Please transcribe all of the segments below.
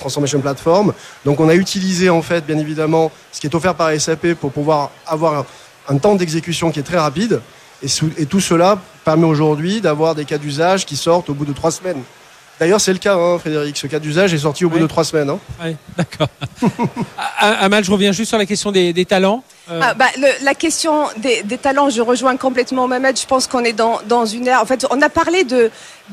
Transformation Platform. Donc on a utilisé en fait bien évidemment ce qui est offert par SAP pour pouvoir avoir un temps d'exécution qui est très rapide. Et tout cela permet aujourd'hui d'avoir des cas d'usage qui sortent au bout de 3 semaines. D'ailleurs, c'est le cas, Frédéric. Ce cas d'usage est sorti au bout de 3 semaines. Oui, d'accord. Amal, je reviens juste sur la question des talents. La question des talents, je rejoins complètement Mohamed. Je pense qu'on est dans une ère. En fait, on a parlé de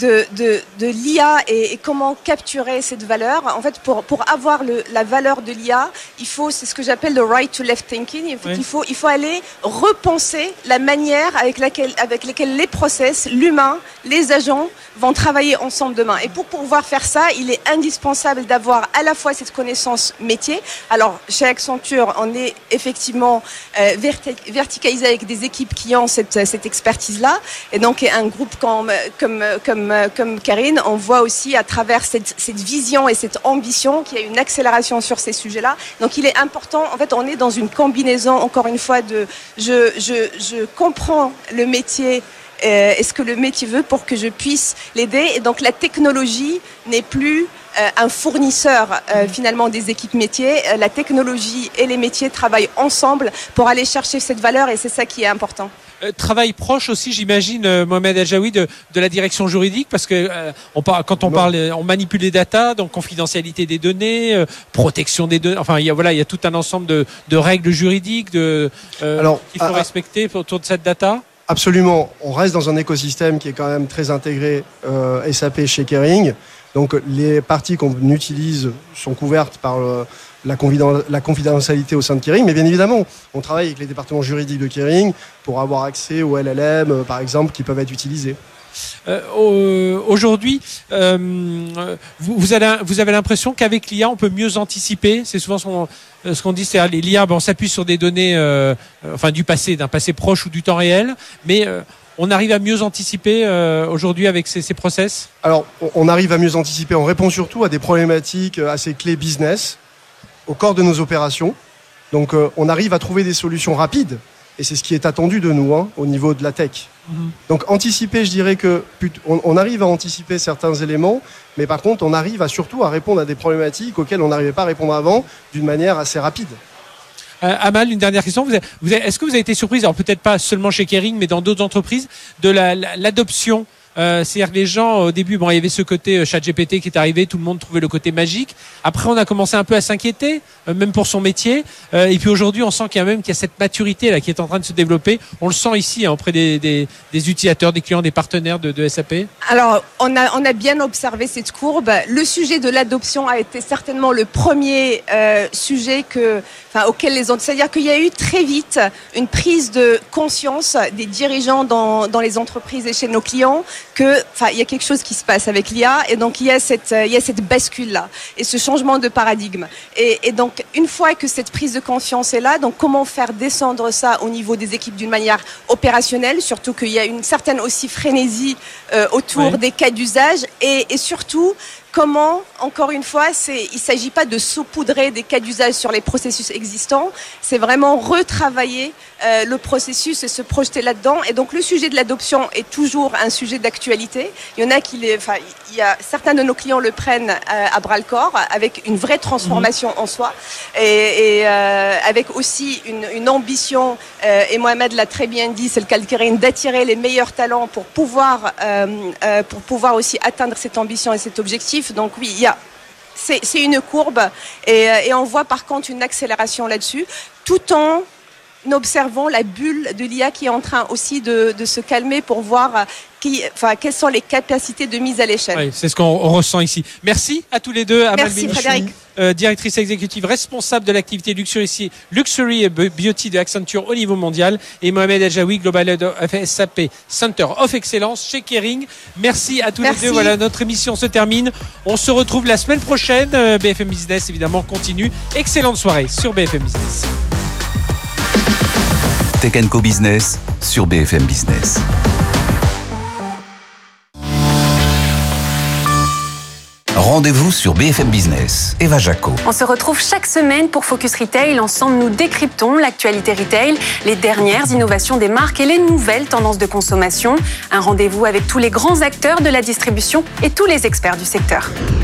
l'IA et comment capturer cette valeur. En fait, pour avoir la valeur de l'IA, c'est ce que j'appelle le right to left thinking. Il faut aller repenser la manière avec laquelle les process, l'humain, les agents vont travailler ensemble demain. Et pour pouvoir faire ça, il est indispensable d'avoir à la fois cette connaissance métier. Alors, chez Accenture, on est effectivement verticalisé avec des équipes qui ont cette expertise-là. Et donc, un groupe comme Karine, on voit aussi à travers cette vision et cette ambition qu'il y a une accélération sur ces sujets-là. Donc, il est important. En fait, on est dans une combinaison, encore une fois, de je comprends le métier. Et ce que le métier veut pour que je puisse l'aider. Et donc la technologie n'est plus un fournisseur finalement des équipes métiers. La technologie et les métiers travaillent ensemble pour aller chercher cette valeur et c'est ça qui est important. Travail proche aussi, j'imagine, Mohamed El-Jaoui, de la direction juridique, parce que quand on parle, on manipule les datas, donc confidentialité des données, protection des données. Enfin, il y a tout un ensemble de règles juridiques qu'il faut respecter autour de cette data. Absolument. On reste dans un écosystème qui est quand même très intégré SAP chez Kering. Donc les parties qu'on utilise sont couvertes par la confidentialité au sein de Kering. Mais bien évidemment, on travaille avec les départements juridiques de Kering pour avoir accès aux LLM, par exemple, qui peuvent être utilisés. Aujourd'hui, vous avez l'impression qu'avec l'IA, on peut mieux anticiper. C'est souvent ce qu'on dit, c'est l'IA, on s'appuie sur des données du passé, d'un passé proche ou du temps réel, mais on arrive à mieux anticiper aujourd'hui avec ces process. Alors, on arrive à mieux anticiper. On répond surtout à des problématiques assez clés business au corps de nos opérations. Donc, on arrive à trouver des solutions rapides. Et c'est ce qui est attendu de nous au niveau de la tech. Donc anticiper, je dirais que on arrive à anticiper certains éléments, mais par contre on arrive surtout à répondre à des problématiques auxquelles on n'arrivait pas à répondre avant d'une manière assez rapide. Amal, une dernière question. Est-ce que vous avez été surprise, alors peut-être pas seulement chez Kering, mais dans d'autres entreprises, de l'adoption c'est-à-dire que les gens, au début, il y avait ce côté ChatGPT qui est arrivé, tout le monde trouvait le côté magique. Après, on a commencé un peu à s'inquiéter, même pour son métier. Et puis aujourd'hui, on sent qu'il y a cette maturité là qui est en train de se développer. On le sent ici auprès des utilisateurs, des clients, des partenaires de SAP. Alors, on a bien observé cette courbe. Le sujet de l'adoption a été certainement le premier sujet auquel c'est-à-dire qu'il y a eu très vite une prise de conscience des dirigeants dans les entreprises et chez nos clients il y a quelque chose qui se passe avec l'IA et donc il y a cette bascule-là et ce changement de paradigme. Et donc, une fois que cette prise de conscience est là, donc comment faire descendre ça au niveau des équipes d'une manière opérationnelle, surtout qu'il y a une certaine aussi frénésie autour des cas d'usage et surtout, comment, encore une fois, il ne s'agit pas de saupoudrer des cas d'usage sur les processus existants, c'est vraiment retravailler le processus et se projeter là-dedans. Et donc, le sujet de l'adoption est toujours un sujet d'actualité. Il y en a certains de nos clients le prennent à bras-le-corps avec une vraie transformation en soi et avec aussi une ambition, et Mohamed l'a très bien dit, c'est le cas de Kering, d'attirer les meilleurs talents pour pouvoir aussi atteindre cette ambition et cet objectif. Donc oui, c'est une courbe et on voit par contre une accélération là-dessus, tout en observant la bulle de l'IA qui est en train aussi de se calmer pour voir quelles sont les capacités de mise à l'échelle. Oui, c'est ce qu'on ressent ici. Merci à tous les deux. Merci Frédéric. Directrice exécutive responsable de l'activité Luxury et Beauty de Accenture au niveau mondial, et Mohamed El-Jaoui, Global Head of SAP Center of Excellence chez Kering. Merci à tous les deux. Voilà, notre émission se termine. On se retrouve la semaine prochaine. BFM Business, évidemment, continue. Excellente soirée sur BFM Business. Tech & Co Business sur BFM Business. Rendez-vous sur BFM Business. Eva Jaco. On se retrouve chaque semaine pour Focus Retail. Ensemble, nous décryptons l'actualité retail, les dernières innovations des marques et les nouvelles tendances de consommation. Un rendez-vous avec tous les grands acteurs de la distribution et tous les experts du secteur.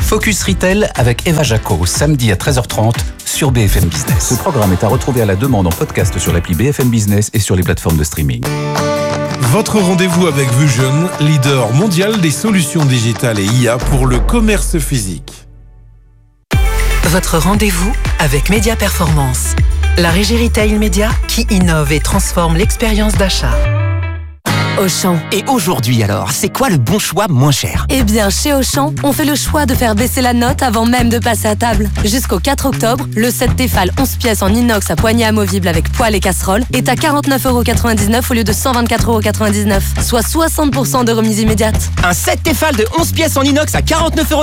Focus Retail avec Eva Jaco, samedi à 13h30 sur BFM Business. Ce programme est à retrouver à la demande en podcast sur l'appli BFM Business et sur les plateformes de streaming. Votre rendez-vous avec Vusion, leader mondial des solutions digitales et IA pour le commerce physique. Votre rendez-vous avec Média Performance, la régie retail média qui innove et transforme l'expérience d'achat. Auchan. Et aujourd'hui alors, c'est quoi le bon choix moins cher ? Eh bien, chez Auchan, on fait le choix de faire baisser la note avant même de passer à table. Jusqu'au 4 octobre, le set Tefal 11 pièces en inox à poignée amovible avec poêle et casserole est à 49,99€ au lieu de 124,99€, soit 60% de remise immédiate. Un set Tefal de 11 pièces en inox à 49,99€ ?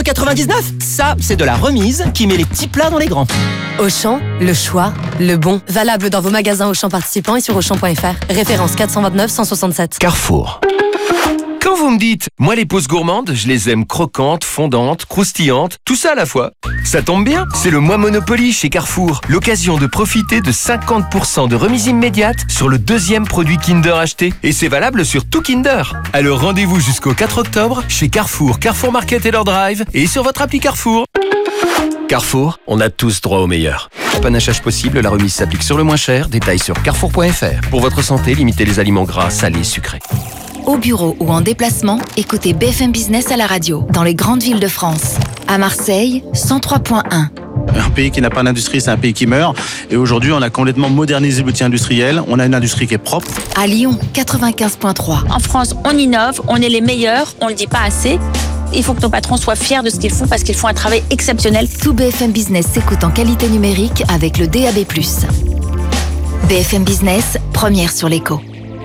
Ça, c'est de la remise qui met les petits plats dans les grands. Auchan, le choix, le bon. Valable dans vos magasins Auchan participants et sur Auchan.fr. Référence 429 167. Carrefour. Quand vous me dites, moi les pauses gourmandes, je les aime croquantes, fondantes, croustillantes, tout ça à la fois. Ça tombe bien, c'est le mois Monopoly chez Carrefour. L'occasion de profiter de 50% de remise immédiate sur le deuxième produit Kinder acheté. Et c'est valable sur tout Kinder. Alors rendez-vous jusqu'au 4 octobre chez Carrefour, Carrefour Market et leur drive et sur votre appli Carrefour. Carrefour, on a tous droit au meilleur. Panachage possible, la remise s'applique sur le moins cher. Détails sur carrefour.fr. Pour votre santé, limitez les aliments gras, salés, sucrés. Au bureau ou en déplacement, écoutez BFM Business à la radio, dans les grandes villes de France. À Marseille, 103.1. Un pays qui n'a pas d'industrie, c'est un pays qui meurt. Et aujourd'hui, on a complètement modernisé l'outil industriel. On a une industrie qui est propre. À Lyon, 95.3. En France, on innove, on est les meilleurs, on le dit pas assez. Il faut que nos patrons soient fiers de ce qu'ils font parce qu'ils font un travail exceptionnel. Tout BFM Business s'écoute en qualité numérique avec le DAB+. BFM Business, première sur l'écho.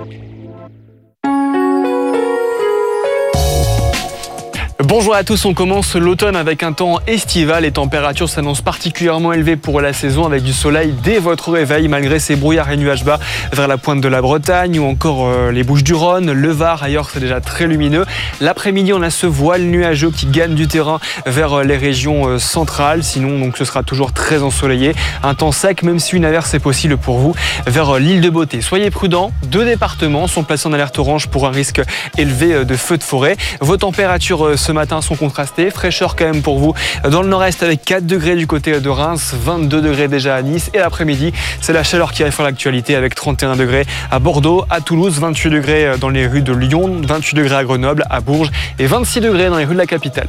Bonjour à tous, on commence l'automne avec un temps estival. Les températures s'annoncent particulièrement élevées pour la saison avec du soleil dès votre réveil malgré ces brouillards et nuages bas vers la pointe de la Bretagne ou encore les Bouches-du-Rhône, le Var, ailleurs c'est déjà très lumineux. L'après-midi, on a ce voile nuageux qui gagne du terrain vers les régions centrales. Sinon, donc, ce sera toujours très ensoleillé. Un temps sec, même si une averse est possible pour vous vers l'île de Beauté. Soyez prudents, 2 départements sont placés en alerte orange pour un risque élevé de feux de forêt. Vos températures ce matin sont contrastées, fraîcheur quand même pour vous dans le nord-est avec 4 degrés du côté de Reims, 22 degrés déjà à Nice et l'après-midi c'est la chaleur qui arrive à l'actualité avec 31 degrés à Bordeaux, à Toulouse, 28 degrés dans les rues de Lyon, 28 degrés à Grenoble, à Bourges et 26 degrés dans les rues de la capitale.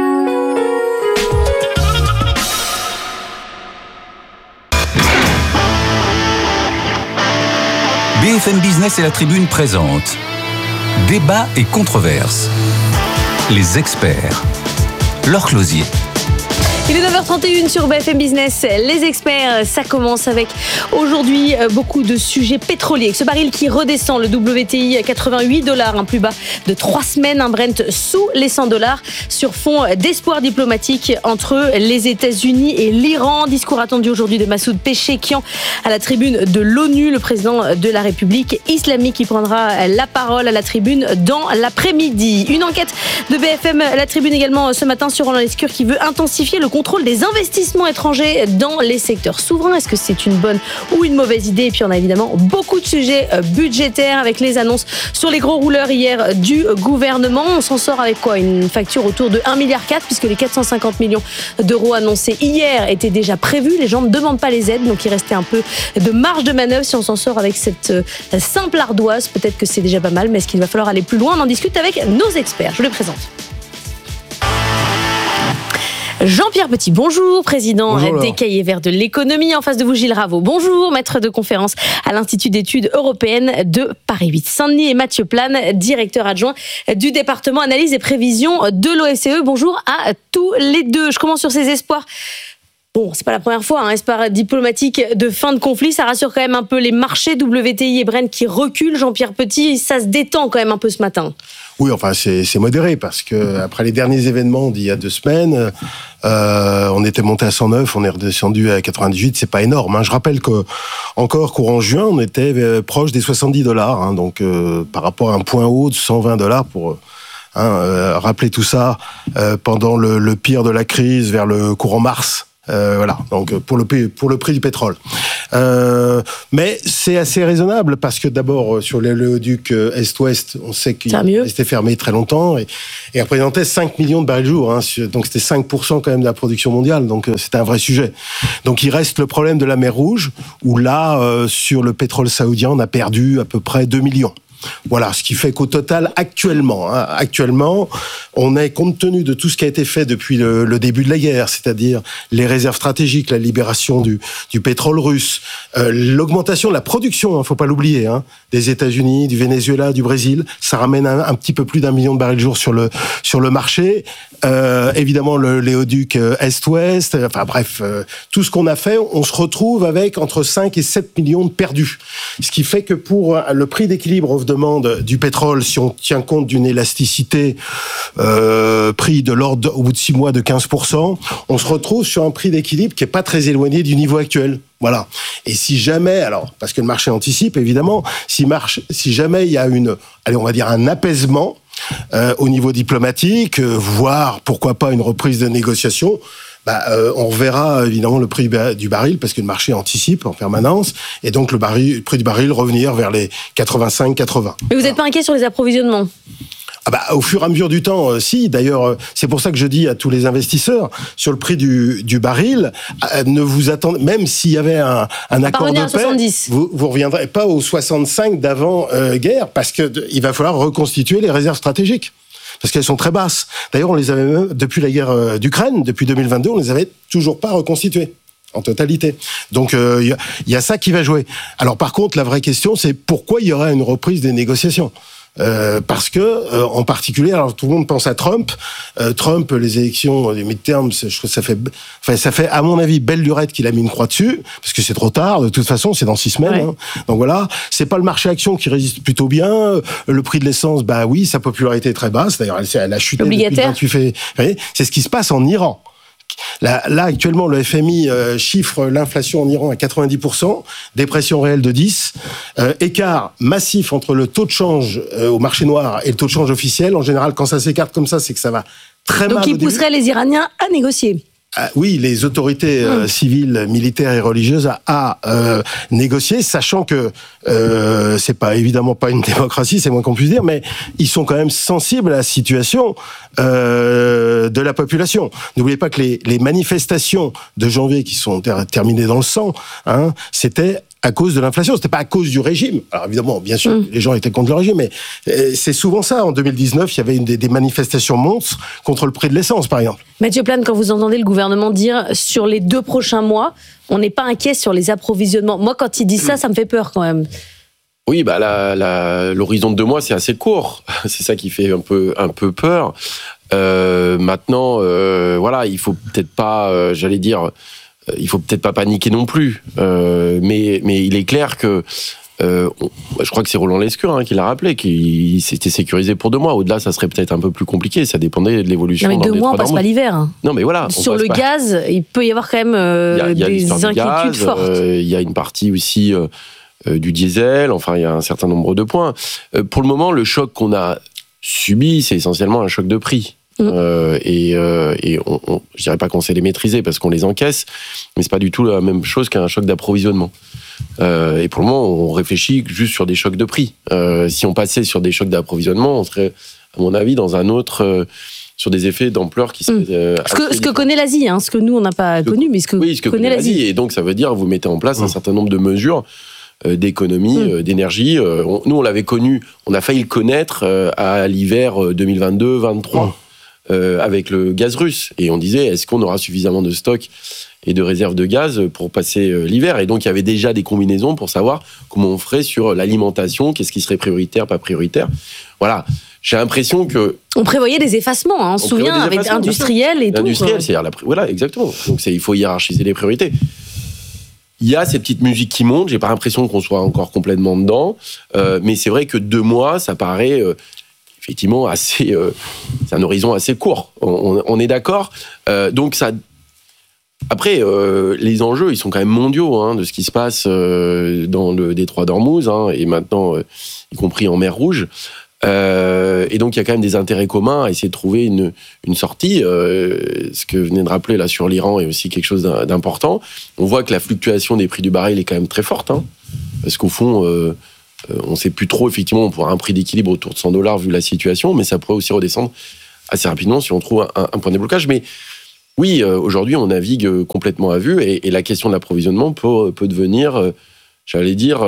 BFM Business et la Tribune présentent Débat et controverses. Les experts. Laure Closier. Il est 9h31 sur BFM Business. Les experts, ça commence avec aujourd'hui beaucoup de sujets pétroliers. Ce baril qui redescend, le WTI à $88, un plus bas de 3 semaines, un Brent sous les $100 sur fond d'espoir diplomatique entre les États-Unis et l'Iran. Discours attendu aujourd'hui de Massoud Pezeshkian à la tribune de l'ONU, le président de la République islamique qui prendra la parole à la tribune dans l'après-midi. Une enquête de BFM, la tribune également ce matin sur Roland Lescure qui veut intensifier le contrôle des investissements étrangers dans les secteurs souverains. Est-ce que c'est une bonne ou une mauvaise idée ? Et puis on a évidemment beaucoup de sujets budgétaires avec les annonces sur les gros rouleurs hier du gouvernement. On s'en sort avec quoi ? Une facture autour de 1,4 milliard puisque les 450 millions d'euros annoncés hier étaient déjà prévus. Les gens ne demandent pas les aides, donc il restait un peu de marge de manœuvre. Si on s'en sort avec cette simple ardoise, peut-être que c'est déjà pas mal, mais est-ce qu'il va falloir aller plus loin ? On en discute avec nos experts. Je les présente. Jean-Pierre Petit, bonjour, président des Cahiers Verts de l'économie. En face de vous, Gilles Raveau, bonjour, maître de conférence à l'Institut d'études européennes de Paris 8 Saint-Denis, et Mathieu Plane, directeur adjoint du département analyse et prévision de l'OFCE. Bonjour à tous les deux. Je commence sur ces espoirs. Bon, c'est pas la première fois, espoir diplomatique de fin de conflit, ça rassure quand même un peu les marchés. WTI et Brent qui reculent. Jean-Pierre Petit, ça se détend quand même un peu ce matin. Oui, enfin c'est modéré parce que après les derniers événements d'il y a 2 semaines, on était monté à 109, on est redescendu à 98, c'est pas énorme. Je rappelle que encore courant juin, on était proche des $70, donc par rapport à un point haut de $120 pour rappeler tout ça pendant le pire de la crise vers le courant mars. Voilà, donc pour le prix du pétrole. Mais c'est assez raisonnable parce que d'abord, sur l'éléoduc Est-Ouest, on sait qu'il restait fermé très longtemps et représentait 5 millions de barils jour. Hein, donc c'était 5% quand même de la production mondiale. Donc c'était un vrai sujet. Donc il reste le problème de la mer Rouge où là, sur le pétrole saoudien, on a perdu à peu près 2 millions. Voilà, ce qui fait qu'au total, actuellement, on est, compte tenu de tout ce qui a été fait depuis le début de la guerre, c'est-à-dire les réserves stratégiques, la libération du pétrole russe, l'augmentation de la production, faut pas l'oublier, des États-Unis, du Venezuela, du Brésil, ça ramène un petit peu plus d'1 million de barils jour sur le marché. Évidemment, le léoduc Est-Ouest, enfin bref, tout ce qu'on a fait, on se retrouve avec entre 5 et 7 millions de perdus. Ce qui fait que pour le prix d'équilibre offre-demande du pétrole, si on tient compte d'une élasticité prix de l'ordre au bout de 6 mois de 15%, on se retrouve sur un prix d'équilibre qui est pas très éloigné du niveau actuel. Voilà. Et si jamais, alors, parce que le marché anticipe, évidemment, si jamais il y a on va dire un apaisement, au niveau diplomatique, voire pourquoi pas une reprise de négociation, on reverra évidemment le prix du baril parce que le marché anticipe en permanence et donc le prix du baril revenir vers les 85-80. Mais vous n'êtes pas inquiet sur les approvisionnements ? Au fur et à mesure du temps, si. D'ailleurs, c'est pour ça que je dis à tous les investisseurs, sur le prix du baril, ne vous attendez, même s'il y avait un accord de paix, vous reviendrez pas aux 65 d'avant-guerre, parce que il va falloir reconstituer les réserves stratégiques. Parce qu'elles sont très basses. D'ailleurs, on les avait même, depuis la guerre d'Ukraine, depuis 2022, on les avait toujours pas reconstituées. En totalité. Donc, il y a ça qui va jouer. Alors, par contre, la vraie question, c'est pourquoi il y aurait une reprise des négociations ? Parce que, en particulier, alors tout le monde pense à Trump. Trump, les élections des midterms, je trouve que ça fait, à mon avis, belle lurette qu'il a mis une croix dessus, parce que c'est trop tard. De toute façon, c'est dans 6 semaines. Ouais. Donc voilà, c'est pas le marché action qui résiste plutôt bien. Le prix de l'essence, oui, sa popularité est très basse. D'ailleurs, elle a chuté depuis le 28 février. C'est ce qui se passe en Iran. Là, actuellement, le FMI chiffre l'inflation en Iran à 90%, dépression réelle de 10%, écart massif entre le taux de change au marché noir et le taux de change officiel. En général, quand ça s'écarte comme ça, c'est que ça va très mal. Donc, il pousserait les Iraniens à négocier. Oui, les autorités civiles, militaires et religieuses à négocier, sachant que c'est évidemment pas une démocratie, c'est moins qu'on puisse dire, mais ils sont quand même sensibles à la situation de la population. N'oubliez pas que les manifestations de janvier qui sont terminées dans le sang, c'était à cause de l'inflation, c'était pas à cause du régime. Alors évidemment, bien sûr, les gens étaient contre le régime, mais c'est souvent ça. En 2019, il y avait des manifestations monstres contre le prix de l'essence, par exemple. Mathieu Plane, quand vous entendez le gouvernement dire sur les 2 prochains mois, on n'est pas inquiet sur les approvisionnements. Moi, quand il dit ça me fait peur quand même. Oui, l'horizon de 2 mois, c'est assez court. C'est ça qui fait un peu peur. Maintenant, il faut peut-être pas, il faut peut-être pas paniquer non plus, mais il est clair que je crois que c'est Roland Lescure qui l'a rappelé, qu'il s'était sécurisé pour 2 mois. Au-delà, ça serait peut-être un peu plus compliqué. Ça dépendait de l'évolution. Non, mais 2 mois, on passe pas l'hiver. Non, mais voilà. Sur le gaz, il peut y avoir quand même des inquiétudes fortes. Il y a une partie aussi du diesel. Enfin, il y a un certain nombre de points. Pour le moment, le choc qu'on a subi, c'est essentiellement un choc de prix. Je dirais pas qu'on sait les maîtriser parce qu'on les encaisse, mais c'est pas du tout la même chose qu'un choc d'approvisionnement. Et pour le moment, on réfléchit juste sur des chocs de prix. Si on passait sur des chocs d'approvisionnement, on serait, à mon avis, dans un autre, sur des effets d'ampleur qui seraient. Ce que connaît l'Asie, ce que nous on n'a pas connu, mais ce que connaît l'Asie. Et donc ça veut dire que vous mettez en place un certain nombre de mesures d'économie, d'énergie. Nous, on l'avait connu, on a failli le connaître à l'hiver 2022-23. Avec le gaz russe. Et on disait, est-ce qu'on aura suffisamment de stocks et de réserves de gaz pour passer l'hiver ? Et donc, il y avait déjà des combinaisons pour savoir comment on ferait sur l'alimentation, qu'est-ce qui serait prioritaire, pas prioritaire. Voilà. J'ai l'impression que... On prévoyait des effacements, on se souvient, avec industriel et tout. Industriel, c'est-à-dire... Voilà, exactement. Donc, il faut hiérarchiser les priorités. Il y a ces petites musiques qui montent. J'ai pas l'impression qu'on soit encore complètement dedans. Mais c'est vrai que 2 mois, ça paraît... effectivement, c'est un horizon assez court. On est d'accord. Donc ça. Après, les enjeux, ils sont quand même mondiaux de ce qui se passe dans le détroit d'Ormuz et maintenant, y compris en mer Rouge. Et donc, il y a quand même des intérêts communs à essayer de trouver une sortie. Ce que venez de rappeler là sur l'Iran est aussi quelque chose d'important. On voit que la fluctuation des prix du baril est quand même très forte, hein, parce qu'au fond, on ne sait plus trop, effectivement, on pourra un prix d'équilibre autour de $100 vu la situation, mais ça pourrait aussi redescendre assez rapidement si on trouve un point de déblocage. Mais oui, aujourd'hui, on navigue complètement à vue, et la question de l'approvisionnement peut devenir, j'allais dire,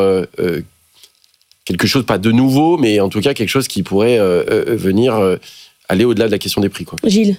quelque chose, pas de nouveau, mais en tout cas quelque chose qui pourrait venir aller au-delà de la question des prix, quoi. Gilles.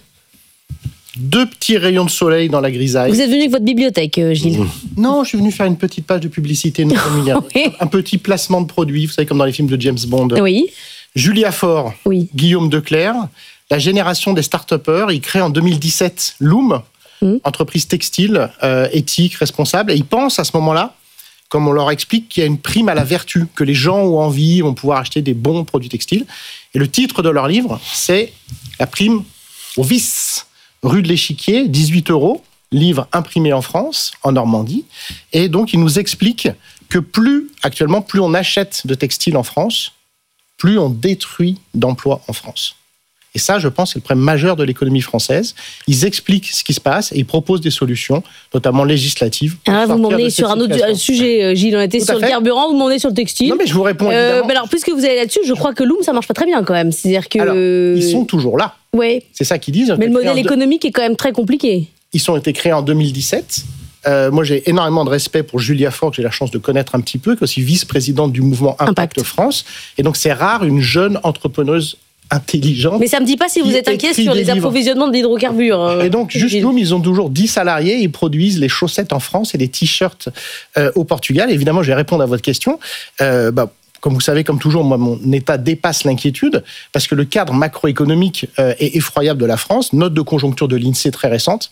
2 petits rayons de soleil dans la grisaille. Vous êtes venu avec votre bibliothèque, Gilles? Non, je suis venu faire une petite page de publicité. Oui. Un petit placement de produit, vous savez, comme dans les films de James Bond. Oui. Julia Faure, Guillaume Declercq, la génération des start-upers, ils créent en 2017 Loom, entreprise textile, éthique, responsable, et ils pensent à ce moment-là, comme on leur explique, qu'il y a une prime à la vertu, que les gens ont envie, vont pouvoir acheter des bons produits textiles. Et le titre de leur livre, c'est la prime au vice. Rue de l'Échiquier, 18 €, livre imprimé en France, en Normandie. Et donc, ils nous expliquent que actuellement, plus on achète de textiles en France, plus on détruit d'emplois en France. Et ça, je pense, c'est le problème majeur de l'économie française. Ils expliquent ce qui se passe et ils proposent des solutions, notamment législatives. Alors là, vous m'emmenez sur un autre sujet, Gilles. On était sur le carburant, vous m'emmenez sur le textile. Non, mais je vous réponds évidemment. Alors, puisque vous allez là-dessus, je crois que Loom, ça marche pas très bien quand même. C'est-à-dire que... Alors, ils sont toujours là. Ouais. C'est ça qu'ils disent. Mais le modèle économique est quand même très compliqué. Ils ont été créés en 2017. Moi, j'ai énormément de respect pour Julia Faure, que j'ai la chance de connaître un petit peu, qui est aussi vice-présidente du mouvement Impact France. Et donc, c'est rare, une jeune entrepreneuse intelligente. Mais ça me dit pas si vous êtes inquiet sur les approvisionnements d'hydrocarbures. Et donc, juste Loom, ils ont toujours 10 salariés, ils produisent les chaussettes en France et les t-shirts au Portugal. Évidemment, je vais répondre à votre question. Comme vous savez, comme toujours, moi, mon état dépasse l'inquiétude, parce que le cadre macroéconomique est effroyable de la France. Note de conjoncture de l'INSEE très récente.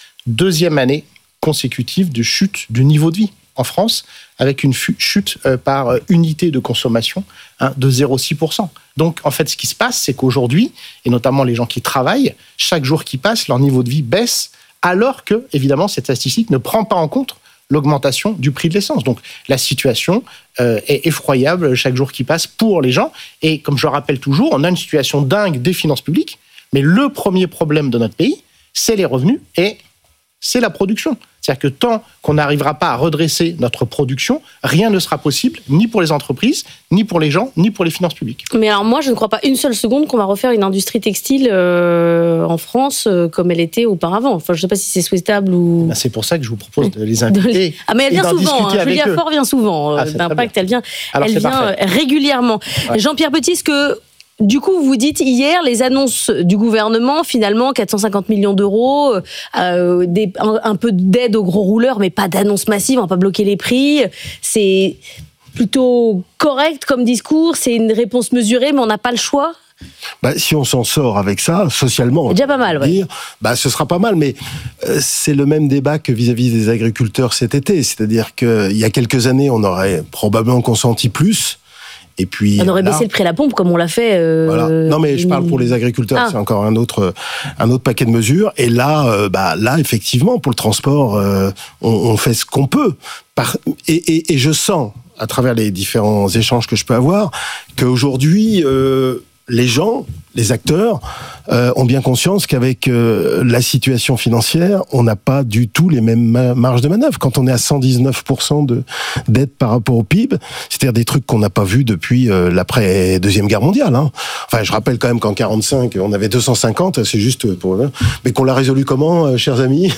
2e année consécutive de chute du niveau de vie en France, avec une chute par unité de consommation de 0,6%. Donc, en fait, ce qui se passe, c'est qu'aujourd'hui, et notamment les gens qui travaillent, chaque jour qui passe, leur niveau de vie baisse, alors que, évidemment, cette statistique ne prend pas en compte l'augmentation du prix de l'essence. Donc, la situation est effroyable chaque jour qui passe pour les gens. Et comme je le rappelle toujours, on a une situation dingue des finances publiques, mais le premier problème de notre pays, c'est les revenus et c'est la production. C'est-à-dire que tant qu'on n'arrivera pas à redresser notre production, rien ne sera possible, ni pour les entreprises, ni pour les gens, ni pour les finances publiques. Mais alors moi, je ne crois pas une seule seconde qu'on va refaire une industrie textile en France comme elle était auparavant. Enfin, je ne sais pas si c'est souhaitable ou... C'est pour ça que je vous propose de les inviter. Ah, mais elle vient souvent. Julia Faure vient souvent. D'Impact, elle vient régulièrement. Ouais. Jean-Pierre Petit, est-ce que... Du coup, vous dites hier, les annonces du gouvernement, finalement, 450 millions d'euros, un peu d'aide aux gros rouleurs, mais pas d'annonce massive, on va pas bloquer les prix. C'est plutôt correct comme discours, c'est une réponse mesurée, mais on n'a pas le choix. Si on s'en sort avec ça, socialement, c'est déjà pas mal, ce sera pas mal, mais c'est le même débat que vis-à-vis des agriculteurs cet été. C'est-à-dire qu'il y a quelques années, on aurait probablement consenti plus. Et puis, on aurait baissé le prix à la pompe comme on l'a fait. Voilà. Non, mais je parle pour les agriculteurs, c'est encore un autre paquet de mesures. Et là, effectivement, pour le transport, on fait ce qu'on peut. Et je sens, à travers les différents échanges que je peux avoir, qu'aujourd'hui, les gens, les acteurs, ont bien conscience qu'avec la situation financière, on n'a pas du tout les mêmes marges de manœuvre. Quand on est à 119% de dette par rapport au PIB, c'est-à-dire des trucs qu'on n'a pas vus depuis l'après-deuxième guerre mondiale. Enfin, je rappelle quand même qu'en 45, on avait 250, c'est juste pour... Mais qu'on l'a résolu comment, chers amis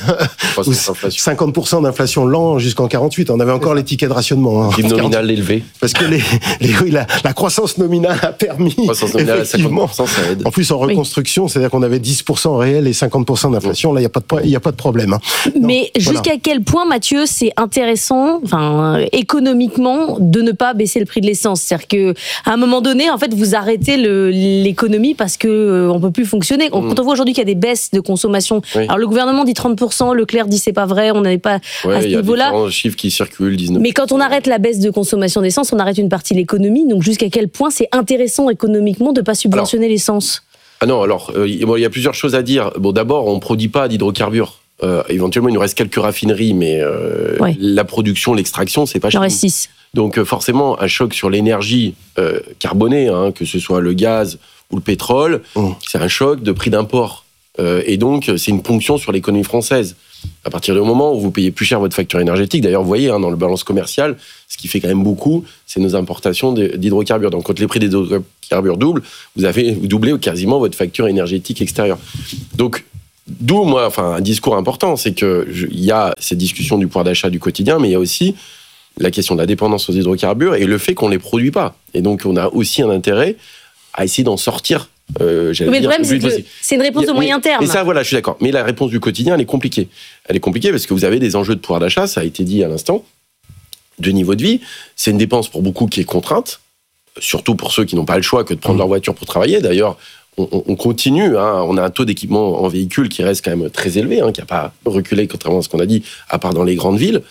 50% d'inflation lent jusqu'en 48. On avait encore les tickets de rationnement. PIB nominal élevé. Parce que la croissance nominale a permis... Effectivement. 50%, ça aide. En plus, en reconstruction, c'est-à-dire qu'on avait 10% réel et 50% d'inflation. Là, il n'y a pas de problème. Mais jusqu'à quel point, Mathieu, c'est intéressant, économiquement, de ne pas baisser le prix de l'essence? C'est-à-dire qu'à un moment donné, en fait, vous arrêtez l'économie parce qu'on ne peut plus fonctionner. Quand on voit aujourd'hui qu'il y a des baisses de consommation, alors le gouvernement dit 30%, Leclerc dit c'est pas vrai, on n'avait pas à ce niveau-là. Il y a différents chiffres qui circulent, 19%. Mais quand on arrête la baisse de consommation d'essence, on arrête une partie de l'économie. Donc jusqu'à quel point c'est intéressant économiquement de ne pas subventionner l'essence? Ah non, alors, il y a plusieurs choses à dire. Bon, d'abord, on ne produit pas d'hydrocarbures. Éventuellement, il nous reste quelques raffineries, mais la production, l'extraction, c'est pas cher. Il en reste 6. Donc forcément, un choc sur l'énergie carbonée, que ce soit le gaz ou le pétrole, c'est un choc de prix d'import. Et donc, c'est une ponction sur l'économie française. À partir du moment où vous payez plus cher votre facture énergétique, d'ailleurs, vous voyez, dans le balance commercial, ce qui fait quand même beaucoup, c'est nos importations d'hydrocarbures. Donc, quand les prix des hydrocarbures doublent, vous doublez quasiment votre facture énergétique extérieure. Donc, d'où, un discours important, c'est qu'il y a cette discussion du pouvoir d'achat du quotidien, mais il y a aussi la question de la dépendance aux hydrocarbures et le fait qu'on ne les produit pas. Et donc, on a aussi un intérêt à essayer d'en sortir. Mais le problème, c'est une réponse de moyen terme. Et ça, voilà, je suis d'accord. Mais la réponse du quotidien, elle est compliquée. Elle est compliquée parce que vous avez des enjeux de pouvoir d'achat, ça a été dit à l'instant, de niveau de vie. C'est une dépense pour beaucoup qui est contrainte, surtout pour ceux qui n'ont pas le choix que de prendre leur voiture pour travailler. D'ailleurs, on continue. On a un taux d'équipement en véhicule qui reste quand même très élevé, qui n'a pas reculé, contrairement à ce qu'on a dit, à part dans les grandes villes.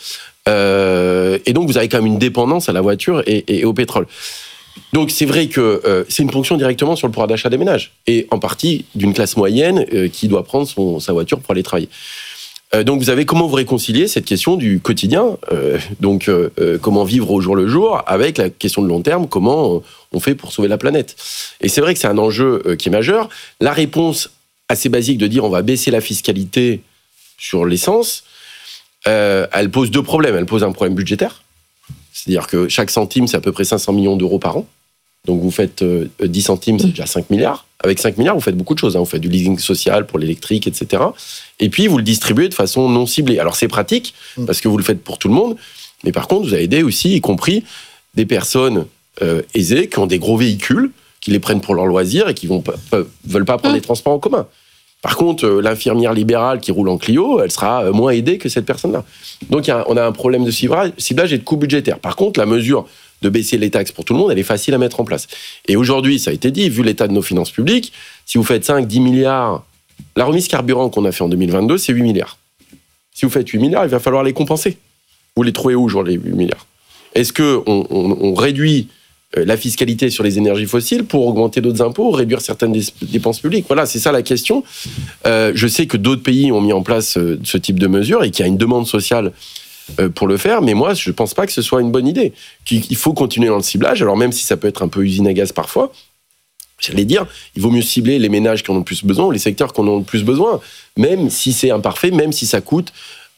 Et donc, vous avez quand même une dépendance à la voiture et au pétrole. Donc c'est vrai que c'est une ponction directement sur le pouvoir d'achat des ménages, et en partie d'une classe moyenne qui doit prendre sa voiture pour aller travailler. Donc vous avez comment vous réconcilier cette question du quotidien, comment vivre au jour le jour, avec la question de long terme, comment on fait pour sauver la planète. Et c'est vrai que c'est un enjeu qui est majeur. La réponse assez basique de dire on va baisser la fiscalité sur l'essence, elle pose deux problèmes. Elle pose un problème budgétaire. C'est-à-dire que chaque centime, c'est à peu près 500 millions d'euros par an. Donc vous faites 10 centimes, c'est déjà 5 milliards. Avec 5 milliards, vous faites beaucoup de choses. Vous faites du leasing social pour l'électrique, etc. Et puis, vous le distribuez de façon non ciblée. Alors c'est pratique, parce que vous le faites pour tout le monde. Mais par contre, vous avez aidé aussi, y compris des personnes aisées, qui ont des gros véhicules, qui les prennent pour leur loisir et qui veulent pas prendre les transports en commun. Par contre, l'infirmière libérale qui roule en Clio, elle sera moins aidée que cette personne-là. Donc, on a un problème de ciblage et de coût budgétaire. Par contre, la mesure de baisser les taxes pour tout le monde, elle est facile à mettre en place. Et aujourd'hui, ça a été dit, vu l'état de nos finances publiques, si vous faites 5-10 milliards, la remise carburant qu'on a fait en 2022, c'est 8 milliards. Si vous faites 8 milliards, il va falloir les compenser. Vous les trouvez où, aujourd'hui, les 8 milliards ? Est-ce qu'on réduit la fiscalité sur les énergies fossiles pour augmenter d'autres impôts, réduire certaines dépenses publiques? Voilà, c'est ça la question. Je sais que d'autres pays ont mis en place ce type de mesures et qu'il y a une demande sociale pour le faire, mais moi, je ne pense pas que ce soit une bonne idée. Il faut continuer dans le ciblage, alors même si ça peut être un peu usine à gaz parfois, j'allais dire, il vaut mieux cibler les ménages qui en ont le plus besoin, ou les secteurs qui en ont le plus besoin, même si c'est imparfait, même si ça coûte.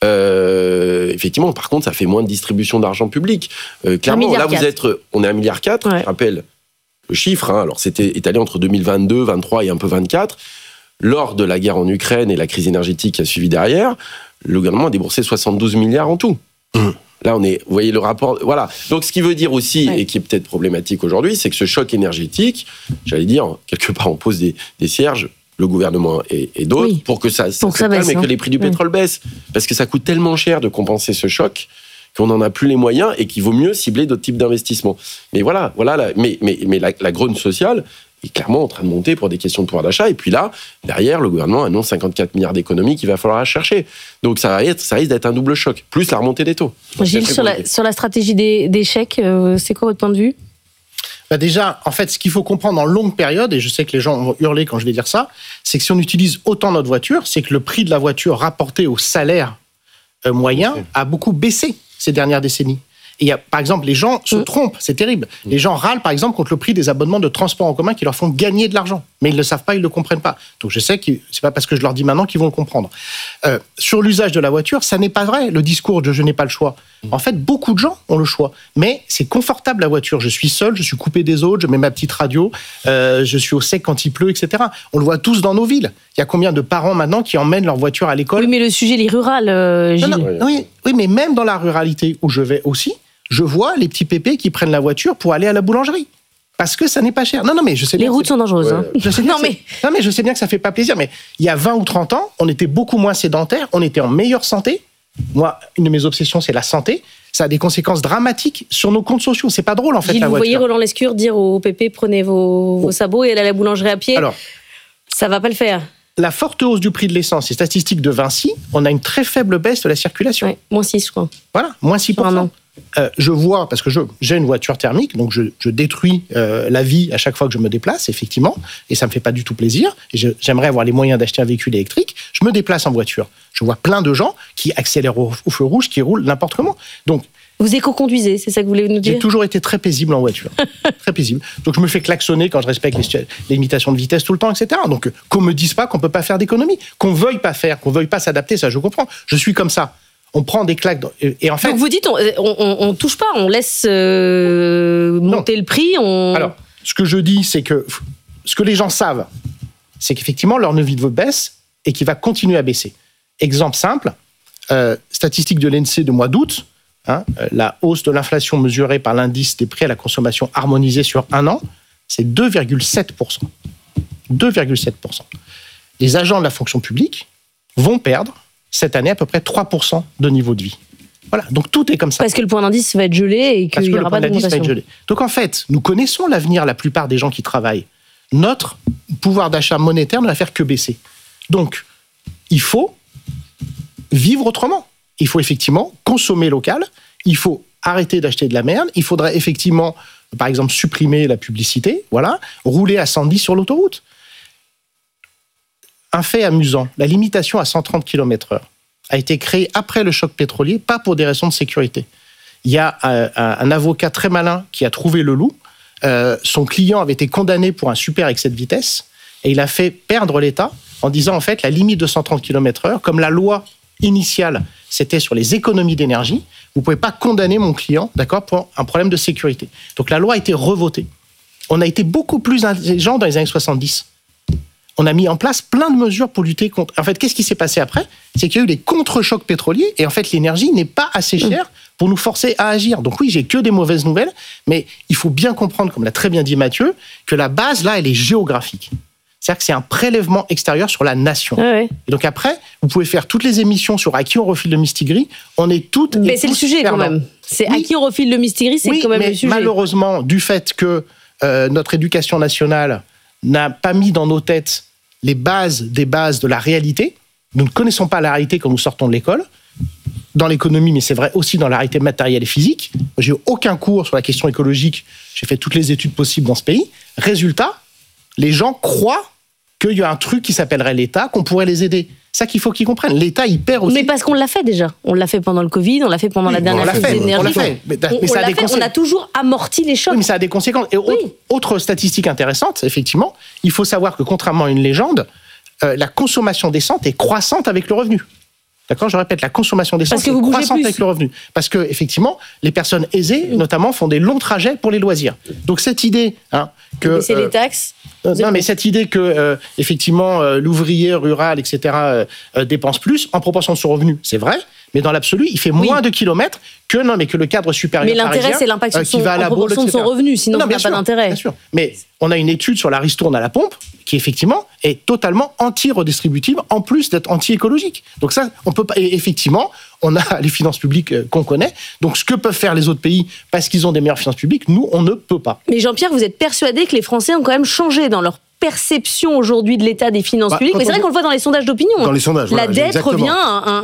Effectivement, par contre, ça fait moins de distribution d'argent public. Clairement, là, on est à 1,4 milliard. Je rappelle le chiffre. Alors, c'était étalé entre 2022, 2023 et un peu 2024. Lors de la guerre en Ukraine et la crise énergétique qui a suivi derrière, le gouvernement a déboursé 72 milliards en tout. Là, vous voyez le rapport. Voilà. Donc, ce qui veut dire aussi, et qui est peut-être problématique aujourd'hui, c'est que ce choc énergétique, j'allais dire, quelque part, on pose des cierges, le gouvernement et d'autres, pour que ça se calme et que les prix du pétrole baissent. Parce que ça coûte tellement cher de compenser ce choc qu'on n'en a plus les moyens et qu'il vaut mieux cibler d'autres types d'investissements. Mais voilà mais la grogne sociale est clairement en train de monter pour des questions de pouvoir d'achat. Et puis là, derrière, le gouvernement annonce 54 milliards d'économies qu'il va falloir chercher. Donc ça risque d'être un double choc, plus la remontée des taux. Gilles, sur la stratégie des chèques, c'est quoi votre point de vue ? Déjà, en fait, ce qu'il faut comprendre en longue période, et je sais que les gens vont hurler quand je vais dire ça, c'est que si on utilise autant notre voiture, c'est que le prix de la voiture rapporté au salaire moyen a beaucoup baissé ces dernières décennies. Et par exemple, les gens se trompent, c'est terrible. Les gens râlent, par exemple, contre le prix des abonnements de transport en commun qui leur font gagner de l'argent. Mais ils ne le savent pas, ils ne le comprennent pas. Donc je sais que c'est pas parce que je leur dis maintenant qu'ils vont le comprendre. Sur l'usage de la voiture, ça n'est pas vrai, le discours de « je n'ai pas le choix ». En fait, beaucoup de gens ont le choix. Mais c'est confortable, la voiture. Je suis seul, je suis coupé des autres, je mets ma petite radio, je suis au sec quand il pleut, etc. On le voit tous dans nos villes. Il y a combien de parents maintenant qui emmènent leur voiture à l'école ? Oui, mais le sujet, il est rural, Gilles. Oui, mais même dans la ruralité où je vais aussi, je vois les petits pépés qui prennent la voiture pour aller à la boulangerie. Parce que ça n'est pas cher. Non, mais je sais bien. Les routes sont dangereuses. Je sais bien mais je sais bien que ça fait pas plaisir. Mais il y a 20 ou 30 ans, on était beaucoup moins sédentaires, on était en meilleure santé. Moi, une de mes obsessions, c'est la santé. Ça a des conséquences dramatiques sur nos comptes sociaux. C'est pas drôle, en fait, Gilles, la voiture. Vous voyez Roland Lescure dire aux pépés, prenez vos sabots et allez à la boulangerie à pied. Alors, ça va pas le faire. La forte hausse du prix de l'essence, c'est statistique de Vinci, on a une très faible baisse de la circulation. Ouais, moins 6, je crois. Voilà, moins 6%. je vois, parce que j'ai une voiture thermique, donc je détruis la vie à chaque fois que je me déplace, effectivement, et ça me fait pas du tout plaisir. Et j'aimerais avoir les moyens d'acheter un véhicule électrique. Je me déplace en voiture. Je vois plein de gens qui accélèrent au feu rouge, qui roulent n'importe comment. Donc, vous éco-conduisez, c'est ça que vous voulez nous dire? J'ai toujours été très paisible en voiture. Très paisible. Donc, je me fais klaxonner quand je respecte les limitations de vitesse tout le temps, etc. Donc, qu'on me dise pas qu'on peut pas faire d'économie. Qu'on veuille pas faire, qu'on veuille pas s'adapter, ça, je comprends. Je suis comme ça. On prend des claques. Et en fait. Donc, vous dites, on touche pas, on laisse monter le prix. Alors, ce que je dis, c'est que ce que les gens savent, c'est qu'effectivement, leur niveau de vie baisse et qu'il va continuer à baisser. Exemple simple, statistique de l'INSEE de mois d'août, la hausse de l'inflation mesurée par l'indice des prix à la consommation harmonisé sur un an, c'est 2,7%. 2,7%. Les agents de la fonction publique vont perdre cette année à peu près 3% de niveau de vie. Voilà, donc tout est comme ça. Parce que le point d'indice va être gelé et qu'il n'y aura pas d'augmentation. Donc en fait, nous connaissons l'avenir, la plupart des gens qui travaillent. Notre pouvoir d'achat monétaire ne va faire que baisser. Donc, il faut vivre autrement. Il faut effectivement consommer local, il faut arrêter d'acheter de la merde, il faudrait effectivement, par exemple, supprimer la publicité, voilà, rouler à 110 sur l'autoroute. Un fait amusant, la limitation à 130 km/h a été créée après le choc pétrolier, pas pour des raisons de sécurité. Il y a un avocat très malin qui a trouvé le loup. Son client avait été condamné pour un super excès de vitesse et il a fait perdre l'État en disant en fait la limite de 130 km/h, comme la loi initiale, c'était sur les économies d'énergie, vous ne pouvez pas condamner mon client, d'accord, pour un problème de sécurité. Donc la loi a été revotée. On a été beaucoup plus intelligents dans les années 70. On a mis en place plein de mesures pour lutter contre... En fait, qu'est-ce qui s'est passé après? C'est qu'il y a eu les contre-chocs pétroliers et en fait, l'énergie n'est pas assez chère pour nous forcer à agir. Donc oui, j'ai que des mauvaises nouvelles, mais il faut bien comprendre, comme l'a très bien dit Mathieu, que la base, là, elle est géographique. C'est-à-dire que c'est un prélèvement extérieur sur la nation. Et donc après, vous pouvez faire toutes les émissions sur à qui on refile le mistigris. On est toutes... Mais c'est le sujet quand même. C'est à qui on refile le mistigris, c'est quand même le sujet. Malheureusement, du fait que notre éducation nationale n'a pas mis dans nos têtes les bases des bases de la réalité, nous ne connaissons pas la réalité quand nous sortons de l'école, dans l'économie, mais c'est vrai aussi dans la réalité matérielle et physique. J'ai eu aucun cours sur la question écologique, j'ai fait toutes les études possibles dans ce pays. Résultat, les gens croient qu'il y a un truc qui s'appellerait l'État, qu'on pourrait les aider. C'est ça qu'il faut qu'ils comprennent. L'État, il perd aussi. Mais parce qu'on l'a fait déjà. On l'a fait pendant le Covid, on l'a fait pendant la dernière crise d'énergie. On l'a fait. Mais ça a des conséquences. On a toujours amorti les chocs. Oui, mais ça a des conséquences. Et autre statistique intéressante, effectivement, il faut savoir que contrairement à une légende, la consommation d'essence est croissante avec le revenu. D'accord, je répète, la consommation d'essence est croissante avec le revenu. Parce que, effectivement, les personnes aisées, notamment, font des longs trajets pour les loisirs. Donc, cette idée que... Baisser les taxes. Non, mais cette idée que, effectivement, l'ouvrier rural, etc., dépense plus en proportion de son revenu, c'est vrai, mais dans l'absolu, il fait moins de kilomètres que le cadre supérieur. Mais l'intérêt, c'est l'impact en proportion de son revenu, sinon il n'y a pas d'intérêt. Bien sûr. Mais on a une étude sur la ristourne à la pompe qui, effectivement, est totalement anti-redistributive, en plus d'être anti-écologique. Donc ça, on peut pas... Et effectivement, on a les finances publiques qu'on connaît. Donc ce que peuvent faire les autres pays, parce qu'ils ont des meilleures finances publiques, nous, on ne peut pas. Mais Jean-Pierre, vous êtes persuadé que les Français ont quand même changé dans leur perception aujourd'hui de l'état des finances publiques. Mais c'est vrai qu'on le voit dans les sondages d'opinion. Dans les sondages, la dette revient